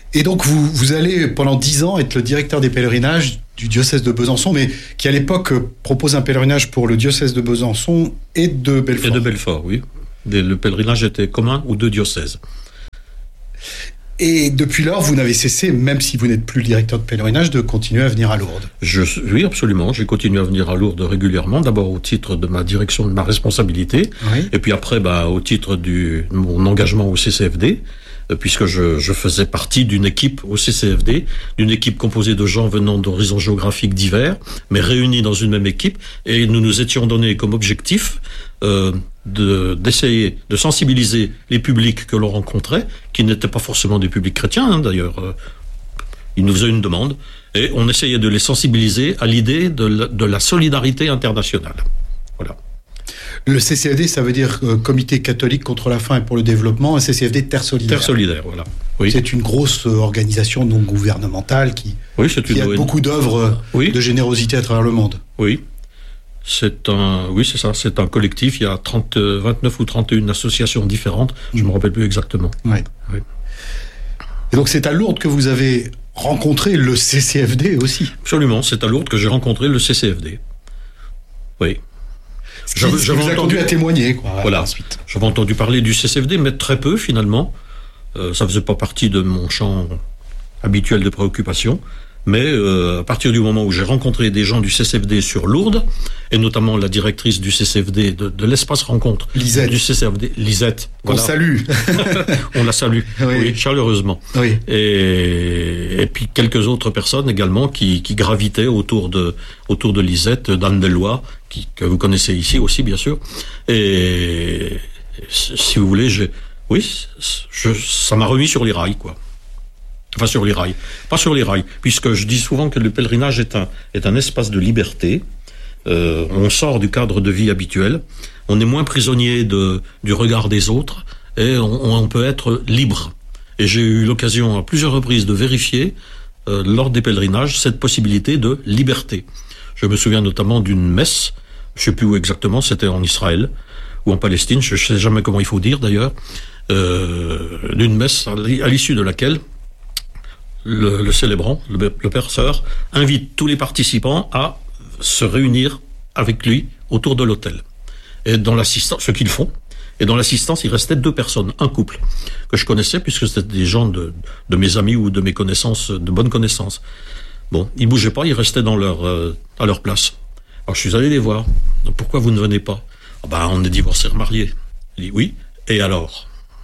Et donc, vous, vous allez, pendant dix ans, être le directeur des pèlerinages du diocèse de Besançon, mais qui, à l'époque, propose un pèlerinage pour le diocèse de Besançon et de Belfort. Et de Belfort, oui. Le pèlerinage était commun aux deux diocèses. Et depuis lors, vous n'avez cessé, même si vous n'êtes plus le directeur de pèlerinage, de continuer à venir à Lourdes. Je, oui, absolument. J'ai continué à venir à Lourdes régulièrement, d'abord au titre de ma direction, de ma responsabilité, oui. Et puis après, bah, au titre de mon engagement au C C F D, puisque je, je faisais partie d'une équipe au C C F D, d'une équipe composée de gens venant d'horizons géographiques divers, mais réunis dans une même équipe, et nous nous étions donnés comme objectif euh, de, d'essayer de sensibiliser les publics que l'on rencontrait, qui n'étaient pas forcément des publics chrétiens, hein, d'ailleurs. Euh, ils nous faisaient une demande, et on essayait de les sensibiliser à l'idée de la, de la solidarité internationale. Voilà. Le C C F D, ça veut dire euh, Comité catholique contre la faim et pour le développement, un C C F D Terre solidaire. Terre solidaire, voilà. Oui. C'est une grosse euh, organisation non gouvernementale qui, oui, c'est qui a une... beaucoup d'œuvres euh, oui. de générosité à travers le monde. Oui. C'est un, oui, c'est ça, c'est un collectif. Il y a trente, vingt-neuf ou trente et une associations différentes. Je ne me rappelle plus exactement. Oui. Oui. Et donc, c'est à Lourdes que vous avez rencontré le C C F D aussi. Absolument. C'est à Lourdes que j'ai rencontré le C C F D. Oui. Je vous ai entendu à témoigner, quoi. Voilà. Ensuite. J'avais entendu parler du C C F D, mais très peu, finalement. Euh, ça faisait pas partie de mon champ habituel de préoccupation. Mais euh, à partir du moment où j'ai rencontré des gens du C C F D sur Lourdes, et notamment la directrice du C C F D de, de l'espace rencontre Lisette. du C C F D, Lisette, qu'on voilà. salue, on la salue, oui, oui chaleureusement. Oui. Et, et puis quelques autres personnes également qui, qui gravitaient autour de autour de Lisette, d'Anne Deloy, qui que vous connaissez ici aussi bien sûr. Et si vous voulez, j'ai, oui, je, ça m'a remis sur les rails, quoi. Enfin, sur les rails. Pas sur les rails, puisque je dis souvent que le pèlerinage est un, est un espace de liberté. Euh, on sort du cadre de vie habituel. On est moins prisonnier de, du regard des autres et on, on peut être libre. Et j'ai eu l'occasion à plusieurs reprises de vérifier, euh, lors des pèlerinages, cette possibilité de liberté. Je me souviens notamment d'une messe, je sais plus où exactement, c'était en Israël ou en Palestine, je sais jamais comment il faut dire d'ailleurs, euh, d'une messe à l'issue de laquelle Le, le célébrant, le, le père sœur, invite tous les participants à se réunir avec lui autour de l'autel. Et dans l'assistance, ce qu'ils font, et dans l'assistance, il restait deux personnes, un couple, que je connaissais, puisque c'était des gens de, de mes amis ou de mes connaissances, de bonnes connaissances. Bon, ils bougeaient pas, ils restaient dans leur, euh, à leur place. Alors je suis allé les voir. Donc, pourquoi vous ne venez pas? Ah ben, on est divorcés, remariés. Il dit oui, et alors?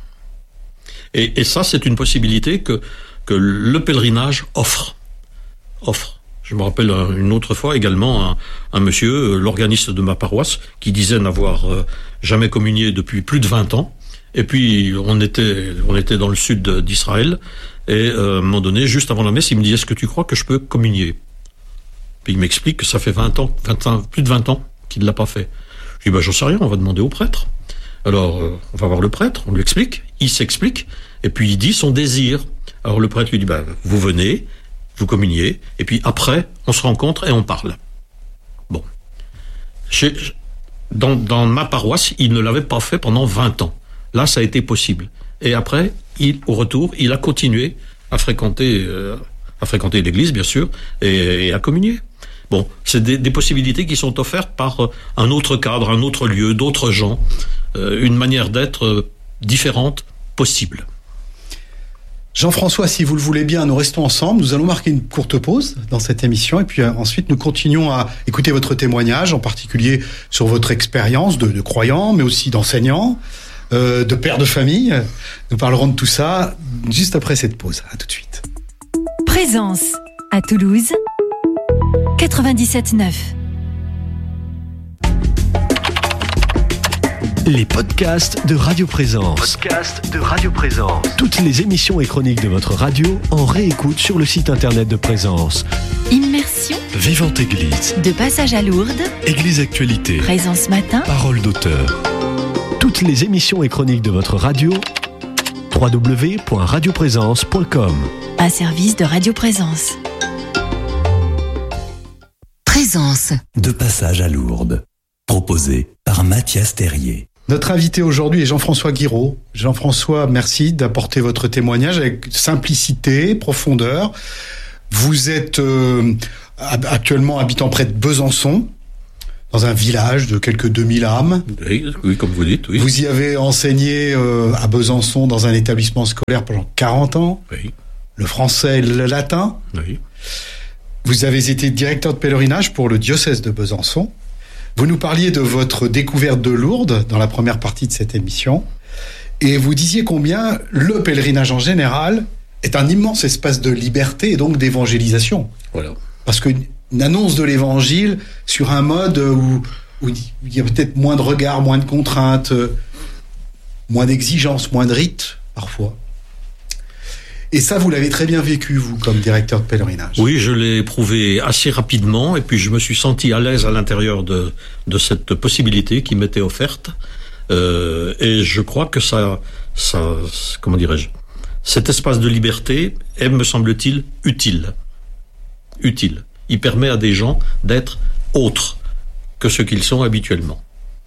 Et, et ça, c'est une possibilité que que le pèlerinage offre. Offre. Je me rappelle une autre fois également un, un monsieur, l'organiste de ma paroisse, qui disait n'avoir euh, jamais communié depuis plus de vingt ans. Et puis on était, on était dans le sud d'Israël, et euh, à un moment donné, juste avant la messe, il me dit: est-ce que tu crois que je peux communier? Puis il m'explique que ça fait vingt ans, vingt ans, plus de vingt ans qu'il ne l'a pas fait. Je dis: bah, j'en sais rien, on va demander au prêtre. Alors, euh, on va voir le prêtre, on lui explique, il s'explique, et puis il dit son désir. Alors le prêtre lui dit: bah, vous venez, vous communiez, et puis après, on se rencontre et on parle. Bon. Chez, dans, dans ma paroisse, il ne l'avait pas fait pendant vingt ans. Là, ça a été possible. Et après, il, au retour, il a continué à fréquenter, euh, à fréquenter l'église, bien sûr, et, et à communier. Bon, c'est des, des possibilités qui sont offertes par un autre cadre, un autre lieu, d'autres gens, euh, une manière d'être euh, différente possible. Jean-François, si vous le voulez bien, nous restons ensemble. Nous allons marquer une courte pause dans cette émission et puis euh, ensuite nous continuons à écouter votre témoignage, en particulier sur votre expérience de, de croyant, mais aussi d'enseignant, euh, de père de famille. Nous parlerons de tout ça juste après cette pause. À tout de suite. Présence à Toulouse, quatre-vingt-dix-sept neuf. Les podcasts de Radio Présence. Podcast de Radio Présence. Toutes les émissions et chroniques de votre radio en réécoute sur le site internet de Présence. Immersion. Vivante Église. De passage à Lourdes. Église Actualité. Présence matin. Parole d'auteur. Toutes les émissions et chroniques de votre radio. w w w point radio présence point com. Un service de Radio Présence. Présence. De passage à Lourdes. Proposé par Mathias Terrier. Notre invité aujourd'hui est Jean-François Guiraud. Jean-François, merci d'apporter votre témoignage avec simplicité, profondeur. Vous êtes euh, actuellement habitant près de Besançon, dans un village de quelques deux mille âmes. Oui, oui, comme vous dites, oui. Vous y avez enseigné euh, à Besançon dans un établissement scolaire pendant quarante ans. Oui. Le français et le latin. Oui. Vous avez été directeur de pèlerinage pour le diocèse de Besançon. Vous nous parliez de votre découverte de Lourdes dans la première partie de cette émission. Et vous disiez combien le pèlerinage en général est un immense espace de liberté et donc d'évangélisation. Voilà. Parce qu'une une annonce de l'évangile sur un mode où, où il y a peut-être moins de regards, moins de contraintes, moins d'exigences, moins de rites, parfois. Et ça, vous l'avez très bien vécu, vous, comme directeur de pèlerinage. Oui, je l'ai éprouvé assez rapidement, et puis je me suis senti à l'aise à l'intérieur de, de cette possibilité qui m'était offerte. Euh, et je crois que ça, ça, comment dirais-je, cet espace de liberté est, me semble-t-il, utile. Utile. Il permet à des gens d'être autres que ce qu'ils sont habituellement.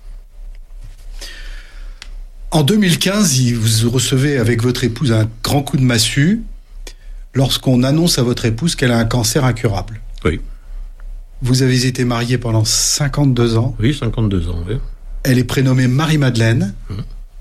En deux mille quinze, vous recevez avec votre épouse un grand coup de massue lorsqu'on annonce à votre épouse qu'elle a un cancer incurable. Oui. Vous avez été marié pendant cinquante-deux ans. Oui, cinquante-deux ans, oui. Elle est prénommée Marie-Madeleine. Mmh.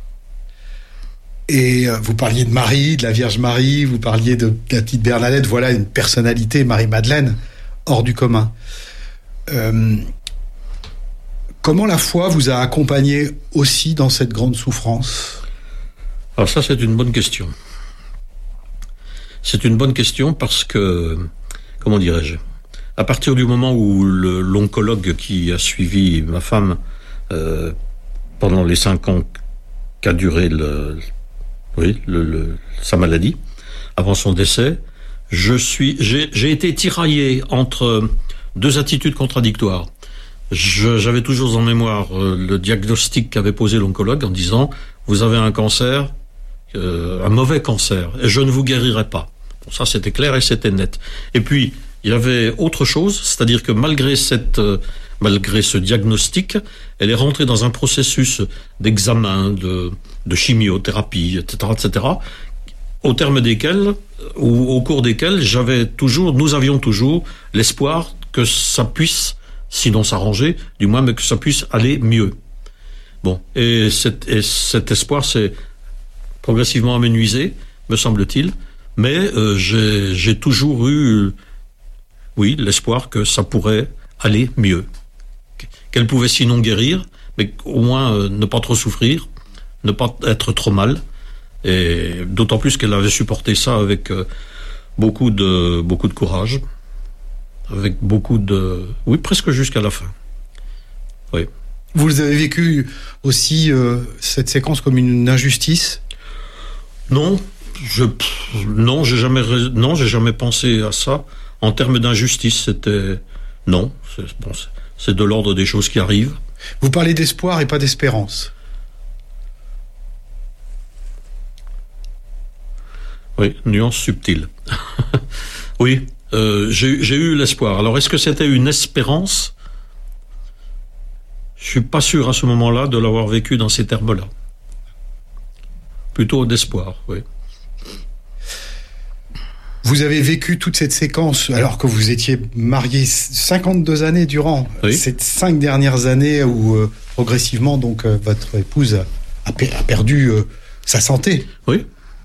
Et vous parliez de Marie, de la Vierge Marie, vous parliez de la petite Bernadette. Voilà une personnalité, Marie-Madeleine, hors du commun. Euh, comment la foi vous a accompagné aussi dans cette grande souffrance ? Alors ça, c'est une bonne question. C'est une bonne question parce que, comment dirais-je, à partir du moment où le, l'oncologue qui a suivi ma femme euh, pendant les cinq ans qu'a duré le, oui, le, le, sa maladie, avant son décès, je suis, j'ai, j'ai été tiraillé entre deux attitudes contradictoires. Je, j'avais toujours en mémoire euh, le diagnostic qu'avait posé l'oncologue en disant « Vous avez un cancer, euh, un mauvais cancer, et je ne vous guérirai pas. » Bon, ça, c'était clair et c'était net. Et puis, il y avait autre chose, c'est-à-dire que malgré cette, euh, malgré ce diagnostic, elle est rentrée dans un processus d'examen, de, de chimiothérapie, et cetera, et cetera, au terme desquels, ou au cours desquels, j'avais toujours, nous avions toujours l'espoir que ça puisse, sinon s'arranger, du moins, mais que ça puisse aller mieux. Bon, et cet, et cet espoir s'est progressivement amenuisé, me semble-t-il, mais euh, j'ai, j'ai toujours eu, oui, l'espoir que ça pourrait aller mieux, qu'elle pouvait sinon guérir, mais au moins euh, ne pas trop souffrir, ne pas être trop mal. Et d'autant plus qu'elle avait supporté ça avec euh, beaucoup de beaucoup de courage, avec beaucoup de, oui, presque jusqu'à la fin. Oui. Vous avez vécu aussi euh, cette séquence comme une injustice ? Non, je non, j'ai jamais non, j'ai jamais pensé à ça en termes d'injustice. C'était non, c'est, bon, c'est, c'est de l'ordre des choses qui arrivent. Vous parlez d'espoir et pas d'espérance. Oui, nuance subtile. Oui, euh, j'ai, j'ai eu l'espoir. Alors, est-ce que c'était une espérance ? Je suis pas sûr à ce moment-là de l'avoir vécu dans ces termes-là. Plutôt d'espoir, oui. Vous avez vécu toute cette séquence alors que vous étiez marié cinquante-deux années durant, oui. Ces cinq dernières années où euh, progressivement donc euh, votre épouse a, pe- a perdu euh, sa santé. Oui.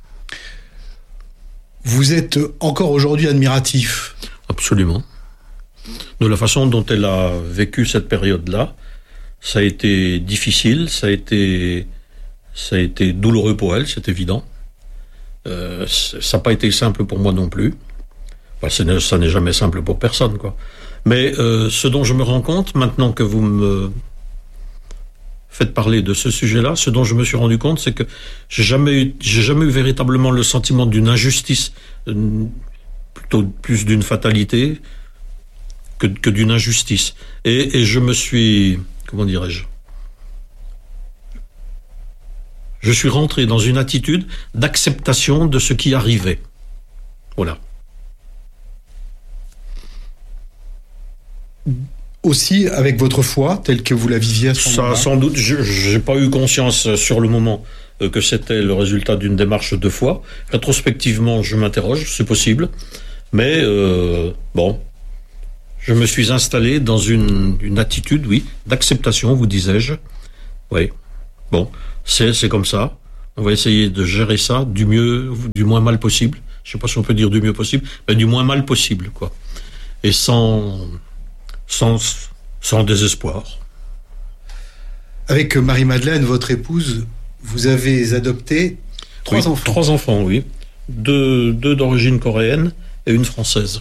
Vous êtes encore aujourd'hui admiratif. Absolument. De la façon dont elle a vécu cette période-là, ça a été difficile, ça a été, ça a été douloureux pour elle, c'est évident. Euh, ça n'a pas été simple pour moi non plus. Enfin, ça, n'est, ça n'est jamais simple pour personne, quoi. Mais euh, ce dont je me rends compte, maintenant que vous me faites parler de ce sujet-là, ce dont je me suis rendu compte, c'est que j'ai jamais eu, j'ai jamais eu véritablement le sentiment d'une injustice, euh, plutôt plus d'une fatalité que, que d'une injustice. Et, et je me suis, comment dirais-je, je suis rentré dans une attitude d'acceptation de ce qui arrivait. Voilà. aussi avec votre foi, telle que vous la viviez à ce moment-là? Ça, sans doute, je n'ai pas eu conscience sur le moment euh, que c'était le résultat d'une démarche de foi. Rétrospectivement, je m'interroge, c'est possible. Mais, euh, bon, je me suis installé dans une, une attitude, oui, d'acceptation, vous disais-je. Oui, bon, c'est, c'est comme ça. On va essayer de gérer ça du mieux, du moins mal possible. Je ne sais pas si on peut dire du mieux possible, mais du moins mal possible, quoi. Et sans... Sans, sans désespoir. Avec Marie-Madeleine, votre épouse, vous avez adopté trois oui, enfants. Trois enfants, oui. Deux, deux d'origine coréenne et une française.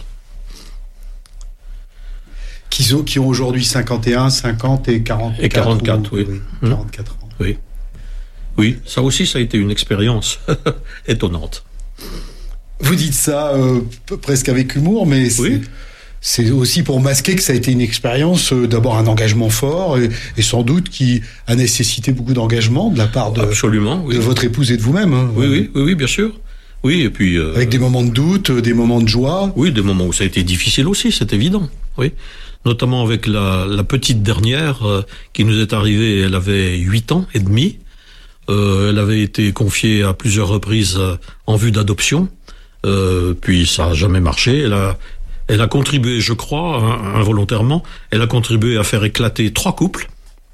Qui ont, qui ont aujourd'hui cinquante et un, cinquante et quarante-quatre. Et quarante-quatre, ou, oui. oui quarante-quatre ans. Oui. Oui, ça aussi, ça a été une expérience étonnante. Vous dites ça euh, presque avec humour, mais c'est... Oui. C'est aussi pour masquer que ça a été une expérience, euh, d'abord un engagement fort et, et sans doute qui a nécessité beaucoup d'engagement de la part de, Absolument, oui. de votre épouse et de vous-même. Hein. Oui, oui, oui, oui, bien sûr. Oui, et puis euh, avec des moments de doute, des moments de joie. Oui, des moments où ça a été difficile aussi, c'est évident. Oui, notamment avec la, la petite dernière euh, qui nous est arrivée. Elle avait huit ans et demi. Euh, elle avait été confiée à plusieurs reprises euh, en vue d'adoption. Euh, puis ça a jamais marché. Elle a Elle a contribué, je crois, involontairement, elle a contribué à faire éclater trois couples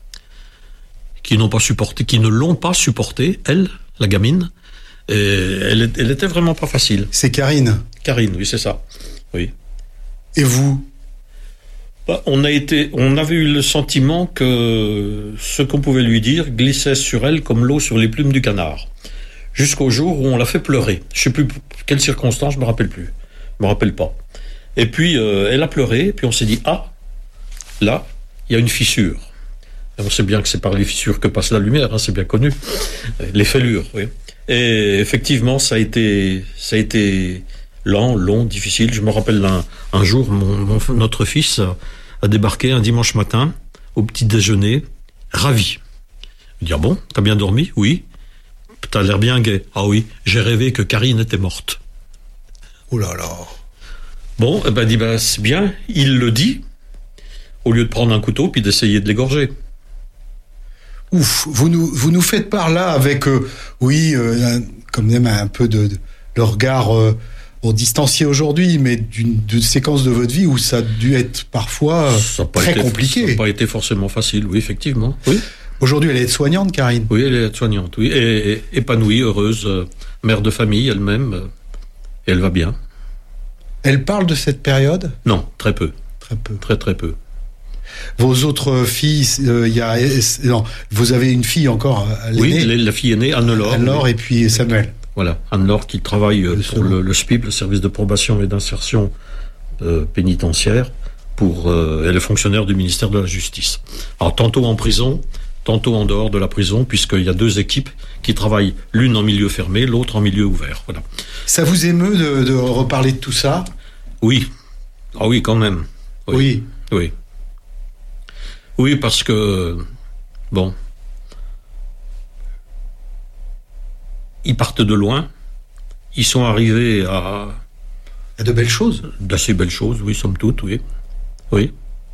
qui n'ont pas supporté, qui ne l'ont pas supporté, elle, la gamine. Et elle, elle était vraiment pas facile. C'est Karine. Karine, oui, c'est ça. Oui. Et vous? Bah, on a été, on avait eu le sentiment que ce qu'on pouvait lui dire glissait sur elle comme l'eau sur les plumes du canard. Jusqu'au jour où on l'a fait pleurer. Je sais plus quelle circonstance, je me rappelle plus. Je me rappelle pas. Et puis, euh, elle a pleuré, puis on s'est dit, ah, là, il y a une fissure. Et on sait bien que c'est par les fissures que passe la lumière, hein, c'est bien connu. Les fêlures, oui. Et effectivement, ça a été, ça a été lent, long, difficile. Je me rappelle un, un jour, mon, mon, notre fils a, a débarqué un dimanche matin, au petit déjeuner, ravi. Il dit, ah bon, t'as bien dormi? Oui. T'as l'air bien gai. Ah oui, j'ai rêvé que Karine était morte. Oh là là. Bon, eh ben, dit, ben, c'est bien, il le dit, au lieu de prendre un couteau puis d'essayer de l'égorger. Ouf, vous nous, vous nous faites part là avec, euh, oui, euh, un, comme même un peu de, de, de regard euh, bon, distancié aujourd'hui, mais d'une, d'une séquence de votre vie où ça a dû être parfois euh, très été, compliqué. Ça n'a pas été forcément facile, oui, effectivement. Oui. Aujourd'hui, elle est aide-soignante, Karine? Oui, elle est aide-soignante, oui, et, et épanouie, heureuse, euh, mère de famille elle-même, euh, et elle va bien. Elle parle de cette période? Non, très peu. Très peu. Très très peu. Vos autres filles, il euh, y a non, vous avez une fille encore, l'aînée. Oui, la fille aînée, Anne-Laure. Anne-Laure oui. Et puis Samuel. Voilà, Anne-Laure qui travaille le pour le, le S P I B, le service de probation et d'insertion euh, pénitentiaire, pour euh, elle est fonctionnaire du ministère de la Justice. Alors tantôt en prison, tantôt en dehors de la prison, puisqu'il y a deux équipes qui travaillent, l'une en milieu fermé, l'autre en milieu ouvert. Voilà. Ça vous émeut de, de reparler de tout ça? Oui. Ah oui, quand même. Oui. Oui. Oui, oui parce que, bon, ils partent de loin, ils sont arrivés à... À de belles choses? D'assez belles choses, oui, somme toute, oui. Oui.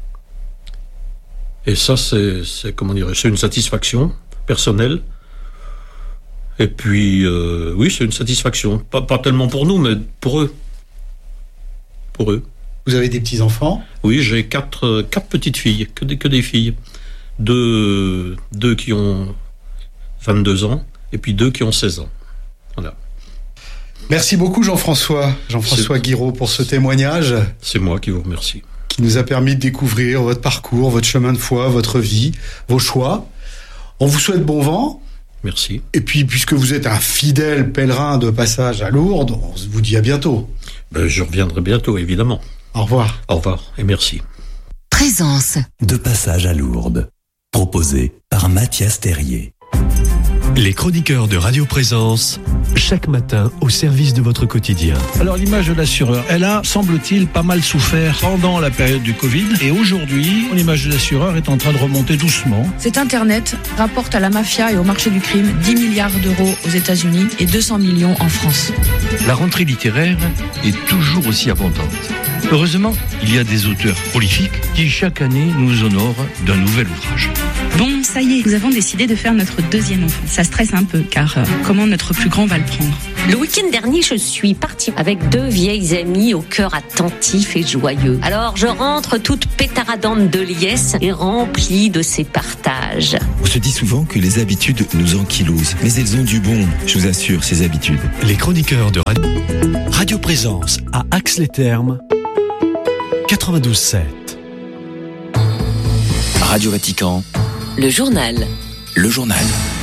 Et ça, c'est, c'est comment dire, c'est une satisfaction personnelle. Et puis, euh, oui, c'est une satisfaction. Pas, pas tellement pour nous, mais pour eux. Pour eux. Vous avez des petits-enfants? Oui, j'ai quatre, quatre petites filles, que des, que des filles. Deux, deux qui ont vingt-deux ans, et puis deux qui ont seize ans. Voilà. Merci beaucoup, Jean-François. Jean-François Guiraud, pour ce témoignage. C'est moi qui vous remercie. Qui nous a permis de découvrir votre parcours, votre chemin de foi, votre vie, vos choix. On vous souhaite bon vent. Merci. Et puis, puisque vous êtes un fidèle pèlerin de passage à Lourdes, on vous dit à bientôt. Ben, je reviendrai bientôt, évidemment. Au revoir. Au revoir et merci. Présence. De passage à Lourdes. Proposé par Mathias Terrier. Les chroniqueurs de Radio Présence, chaque matin au service de votre quotidien. Alors l'image de l'assureur, elle a, semble-t-il, pas mal souffert pendant la période du Covid. Et aujourd'hui, l'image de l'assureur est en train de remonter doucement. Cet Internet rapporte à la mafia et au marché du crime dix milliards d'euros aux États-Unis et deux cents millions en France. La rentrée littéraire est toujours aussi abondante. Heureusement, il y a des auteurs prolifiques qui chaque année nous honorent d'un nouvel ouvrage. Bon, ça y est, nous avons décidé de faire notre deuxième enfant. Ça stresse un peu, car euh, comment notre plus grand va le prendre ? Le week-end dernier, je suis partie avec deux vieilles amies au cœur attentif et joyeux. Alors, je rentre toute pétaradante de liesse et remplie de ces partages. On se dit souvent que les habitudes nous ankylosent, mais elles ont du bon, je vous assure, ces habitudes. Les chroniqueurs de Radio, Radio Présence à Ax-les-Thermes, quatre-vingt-douze sept. Radio Vatican, Le journal. le journal.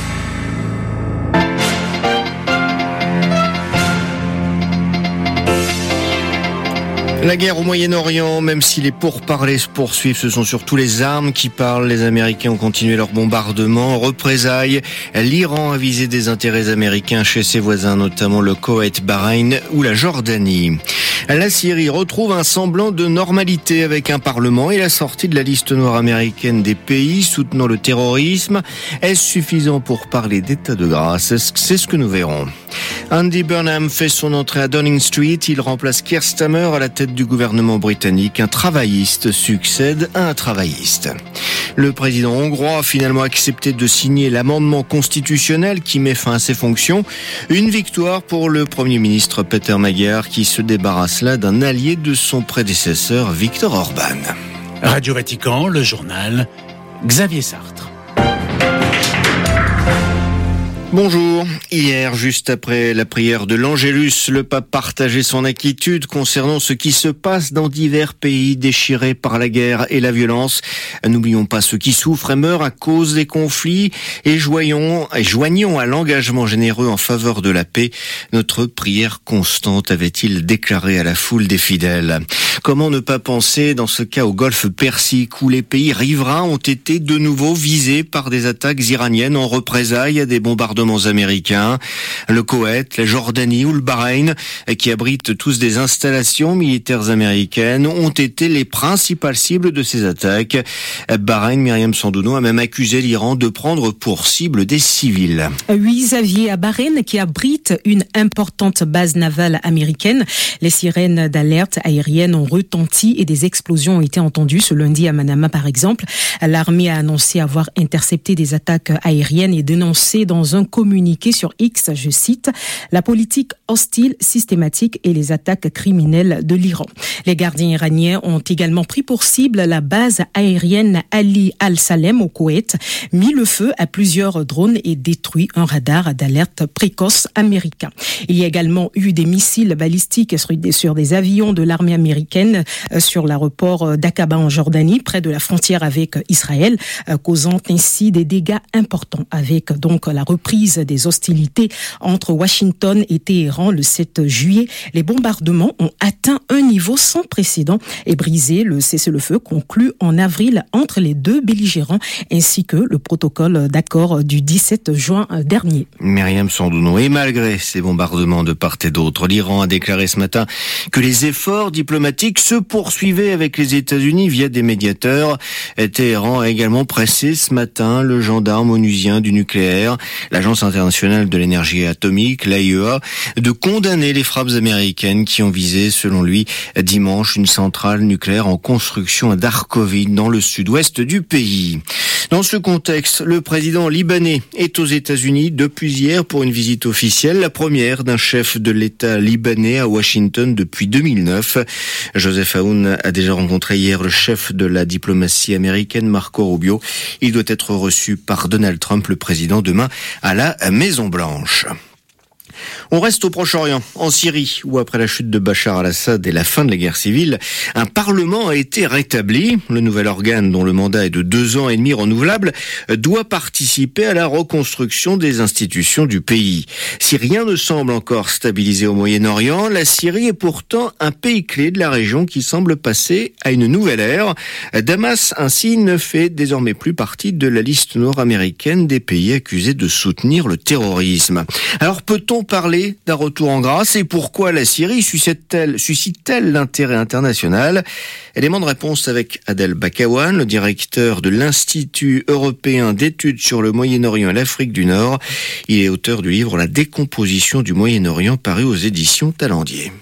La guerre au Moyen-Orient, même si les pourparlers se poursuivent, ce sont surtout les armes qui parlent. Les Américains ont continué leur bombardement. En représailles, l'Iran a visé des intérêts américains chez ses voisins, notamment le Koweït, Bahreïn ou la Jordanie. La Syrie retrouve un semblant de normalité avec un parlement et la sortie de la liste noire américaine des pays soutenant le terrorisme. Est-ce suffisant pour parler d'état de grâce ? C'est ce que nous verrons. Andy Burnham fait son entrée à Downing Street. Il remplace Keir Starmer à la tête du gouvernement britannique. Un travailliste succède à un travailliste. Le président hongrois a finalement accepté de signer l'amendement constitutionnel qui met fin à ses fonctions. Une victoire pour le Premier ministre Peter Magyar qui se débarrasse là d'un allié de son prédécesseur Viktor Orban. Radio Vatican, le journal, Xavier Sartre. Bonjour. Hier, juste après la prière de l'Angélus, le pape partageait son inquiétude concernant ce qui se passe dans divers pays déchirés par la guerre et la violence. N'oublions pas ceux qui souffrent et meurent à cause des conflits et joignons, et joignons à l'engagement généreux en faveur de la paix notre prière constante, avait-il déclaré à la foule des fidèles. Comment ne pas penser dans ce cas au golfe Persique où les pays riverains ont été de nouveau visés par des attaques iraniennes en représailles à des bombardements américains. Le Koweït, la Jordanie ou le Bahreïn, qui abritent tous des installations militaires américaines, ont été les principales cibles de ces attaques. Bahreïn, Myriam Sandouno, a même accusé l'Iran de prendre pour cible des civils. Oui, Xavier, à Bahreïn, qui abrite une importante base navale américaine, les sirènes d'alerte aérienne ont retenti et des explosions ont été entendues ce lundi à Manama, par exemple. L'armée a annoncé avoir intercepté des attaques aériennes et dénoncé dans un communiqué sur X, je cite, la politique hostile, systématique et les attaques criminelles de l'Iran. Les gardiens iraniens ont également pris pour cible la base aérienne Ali Al-Salem au Koweït, mis le feu à plusieurs drones et détruit un radar d'alerte précoce américain. Il y a également eu des missiles balistiques sur des, sur des avions de l'armée américaine sur l'aéroport d'Aqaba en Jordanie, près de la frontière avec Israël, causant ainsi des dégâts importants avec donc la reprise des hostilités entre Washington et Téhéran le sept juillet. Les bombardements ont atteint un niveau sans précédent et brisé le cessez-le-feu conclu en avril entre les deux belligérants ainsi que le protocole d'accord du dix-sept juin dernier. Myriam Sandouno. Et malgré ces bombardements de part et d'autre, l'Iran a déclaré ce matin que les efforts diplomatiques se poursuivaient avec les États-Unis via des médiateurs. Téhéran a également pressé ce matin le gendarme onusien du nucléaire, l'Agence internationale de l'énergie atomique, l'A I E A, de condamner les frappes américaines qui ont visé, selon lui, dimanche, une centrale nucléaire en construction à Darkovie, dans le sud-ouest du pays. Dans ce contexte, le président libanais est aux États-Unis depuis hier pour une visite officielle, la première d'un chef de l'État libanais à Washington depuis deux mille neuf. Joseph Aoun a déjà rencontré hier le chef de la diplomatie américaine, Marco Rubio. Il doit être reçu par Donald Trump, le président, demain à la Maison-Blanche. On reste au Proche-Orient, en Syrie, où après la chute de Bachar al-Assad et la fin de la guerre civile, un parlement a été rétabli. Le nouvel organe, dont le mandat est de deux ans et demi renouvelable, doit participer à la reconstruction des institutions du pays. Si rien ne semble encore stabilisé au Moyen-Orient, la Syrie est pourtant un pays clé de la région qui semble passer à une nouvelle ère. Damas, ainsi, ne fait désormais plus partie de la liste nord-américaine des pays accusés de soutenir le terrorisme. Alors peut-on parler d'un retour en grâce et pourquoi la Syrie suscite-t-elle, suscite-t-elle l'intérêt international ? Élément de réponse avec Adel Bakawan, le directeur de l'Institut européen d'études sur le Moyen-Orient et l'Afrique du Nord. Il est auteur du livre La décomposition du Moyen-Orient paru aux éditions Talendier.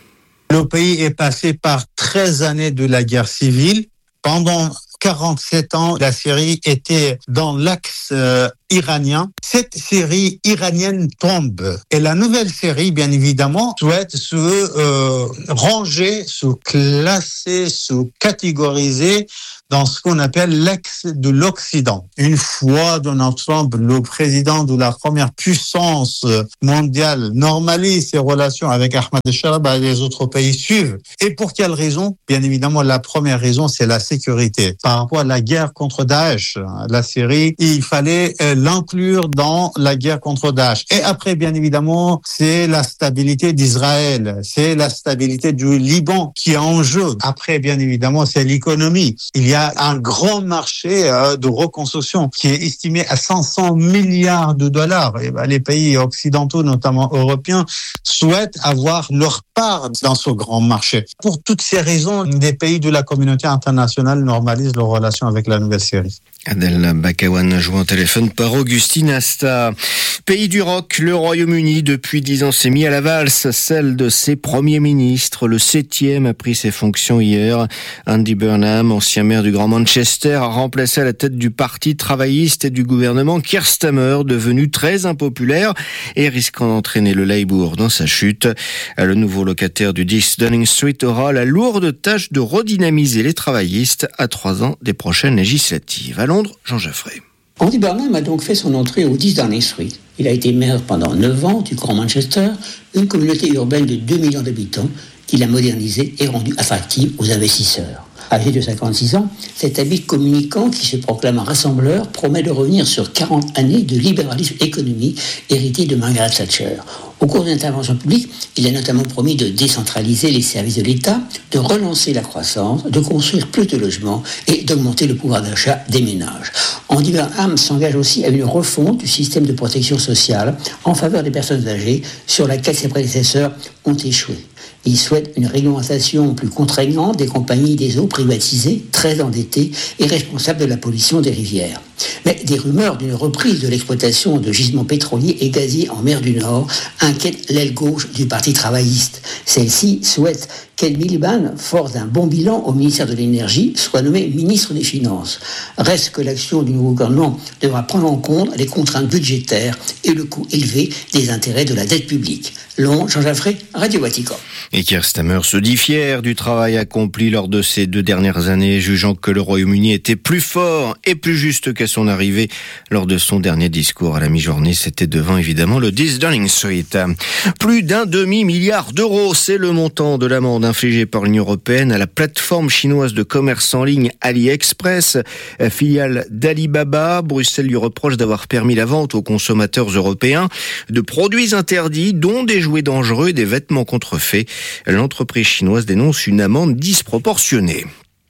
Le pays est passé par treize années de la guerre civile. Pendant quarante-sept ans, la Syrie était dans l'axe euh, iranien. Cette Syrie iranienne tombe. Et la nouvelle Syrie, bien évidemment, souhaite se euh, ranger, se classer, se catégoriser dans ce qu'on appelle l'axe de l'Occident. Une fois dans ensemble, le président de la première puissance mondiale normalise ses relations avec Ahmadinejad, bah, les autres pays suivent. Et pour quelle raison? Bien évidemment, la première raison, c'est la sécurité. Par rapport à la guerre contre Daesh, la Syrie, il fallait l'inclure dans la guerre contre Daesh. Et après, bien évidemment, c'est la stabilité d'Israël, c'est la stabilité du Liban qui est en jeu. Après, bien évidemment, c'est l'économie. Il y a un grand marché euh, de reconstruction qui est estimé à cinq cents milliards de dollars. Et ben, les pays occidentaux, notamment européens, souhaitent avoir leur part dans ce grand marché. Pour toutes ces raisons, les pays de la communauté internationale normalisent leurs relations avec la Nouvelle-Syrie. Adel Bakawan joint au téléphone par Augustine Asta. Pays du rock, le Royaume-Uni, depuis dix ans, s'est mis à la valse, celle de ses premiers ministres. Le septième a pris ses fonctions hier. Andy Burnham, ancien maire du Grand Manchester, a remplacé à la tête du parti travailliste et du gouvernement Keir Starmer, devenu très impopulaire et risquant d'entraîner le Labour dans sa chute. Le nouveau locataire du dix Downing Street aura la lourde tâche de redynamiser les travaillistes à trois ans des prochaines législatives. À Londres, Jean Jaffray. Andy Burnham a donc fait son entrée au dix Downing Street. Il a été maire pendant neuf ans du Grand Manchester, une communauté urbaine de deux millions d'habitants qu'il a modernisée et rendue attractive aux investisseurs. Âgé de cinquante-six ans, cet habile communicant qui se proclame un rassembleur promet de revenir sur quarante années de libéralisme économique hérité de Margaret Thatcher. Au cours d'une intervention publique, il a notamment promis de décentraliser les services de l'État, de relancer la croissance, de construire plus de logements et d'augmenter le pouvoir d'achat des ménages. Andy Burnham s'engage aussi à une refonte du système de protection sociale en faveur des personnes âgées sur laquelle ses prédécesseurs ont échoué. Il souhaite une réglementation plus contraignante des compagnies des eaux privatisées, très endettées et responsables de la pollution des rivières. Mais des rumeurs d'une reprise de l'exploitation de gisements pétroliers et gaziers en mer du Nord inquiètent l'aile gauche du Parti travailliste. Celle-ci souhaite qu'Ed Miliband, fort d'un bon bilan au ministère de l'Énergie, soit nommé ministre des Finances. Reste que l'action du nouveau gouvernement devra prendre en compte les contraintes budgétaires et le coût élevé des intérêts de la dette publique. Londres, Jean Jaffray, Radio Vatican. Et Keir Starmer se dit fier du travail accompli lors de ces deux dernières années, jugeant que le Royaume-Uni était plus fort et plus juste qu'à son arrivée. Lors de son dernier discours à la mi-journée, c'était devant évidemment le dix Downing Street. Plus d'un demi-milliard d'euros, c'est le montant de l'amende infligée par l'Union européenne à la plateforme chinoise de commerce en ligne AliExpress, filiale d'Alibaba. Bruxelles lui reproche d'avoir permis la vente aux consommateurs européens de produits interdits, dont des jouets dangereux et des vêtements contrefaits. L'entreprise chinoise dénonce une amende disproportionnée.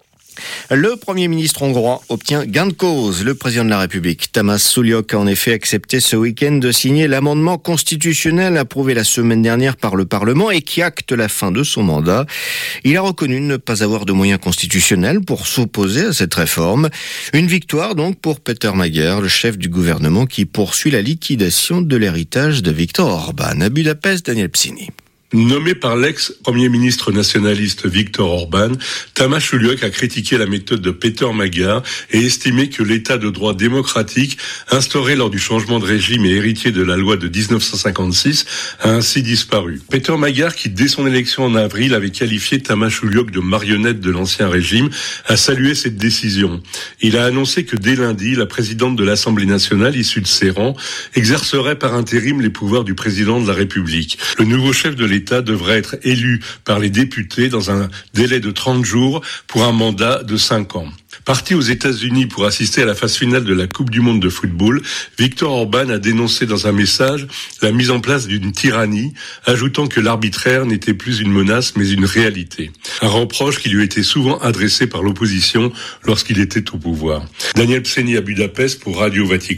Le Premier ministre hongrois obtient gain de cause. Le président de la République, Tamás Sulyok, a en effet accepté ce week-end de signer l'amendement constitutionnel approuvé la semaine dernière par le Parlement et qui acte la fin de son mandat. Il a reconnu ne pas avoir de moyens constitutionnels pour s'opposer à cette réforme. Une victoire donc pour Péter Magyar, le chef du gouvernement qui poursuit la liquidation de l'héritage de Viktor Orban. À Budapest, Daniel Psini. Nommé par l'ex-premier ministre nationaliste Viktor Orban, Tamás Sulyok a critiqué la méthode de Péter Magyar et estimé que l'état de droit démocratique instauré lors du changement de régime et héritier de la loi de dix-neuf cent cinquante-six a ainsi disparu. Péter Magyar, qui dès son élection en avril avait qualifié Tamás Sulyok de marionnette de l'ancien régime, a salué cette décision. Il a annoncé que dès lundi, la présidente de l'Assemblée nationale, issue de ses rangs, exercerait par intérim les pouvoirs du président de la République. Le nouveau chef de l'État L'État devrait être élu par les députés dans un délai de trente jours pour un mandat de cinq ans. Parti aux États-Unis pour assister à la phase finale de la Coupe du Monde de football, Viktor Orban a dénoncé dans un message la mise en place d'une tyrannie, ajoutant que l'arbitraire n'était plus une menace mais une réalité. Un reproche qui lui était souvent adressé par l'opposition lorsqu'il était au pouvoir. Daniel Pseni à Budapest pour Radio Vatican.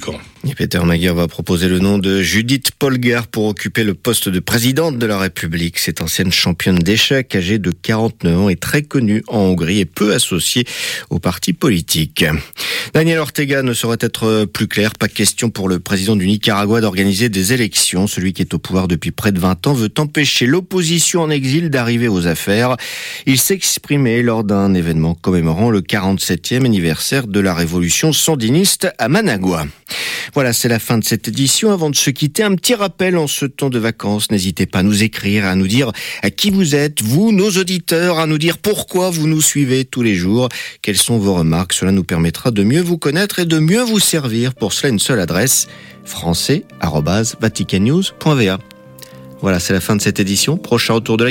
Et Peter Magyar va proposer le nom de Judith Polgár pour occuper le poste de présidente de la République. Cette ancienne championne d'échecs, âgée de quarante-neuf ans, est très connue en Hongrie et peu associée aux partis politiques. Daniel Ortega ne saurait être plus clair. Pas question pour le président du Nicaragua d'organiser des élections. Celui qui est au pouvoir depuis près de vingt ans veut empêcher l'opposition en exil d'arriver aux affaires. Il s'exprimait lors d'un événement commémorant le quarante-septième anniversaire de la révolution sandiniste à Managua. Voilà, c'est la fin de cette édition. Avant de se quitter, un petit rappel en ce temps de vacances. N'hésitez pas à nous écrire, à nous dire à qui vous êtes, vous, nos auditeurs, à nous dire pourquoi vous nous suivez tous les jours. Quelles sont vos remarques? Cela nous permettra de mieux vous connaître et de mieux vous servir. Pour cela, une seule adresse, français arobase vatican news point v a. Voilà, c'est la fin de cette édition. Prochain retour de la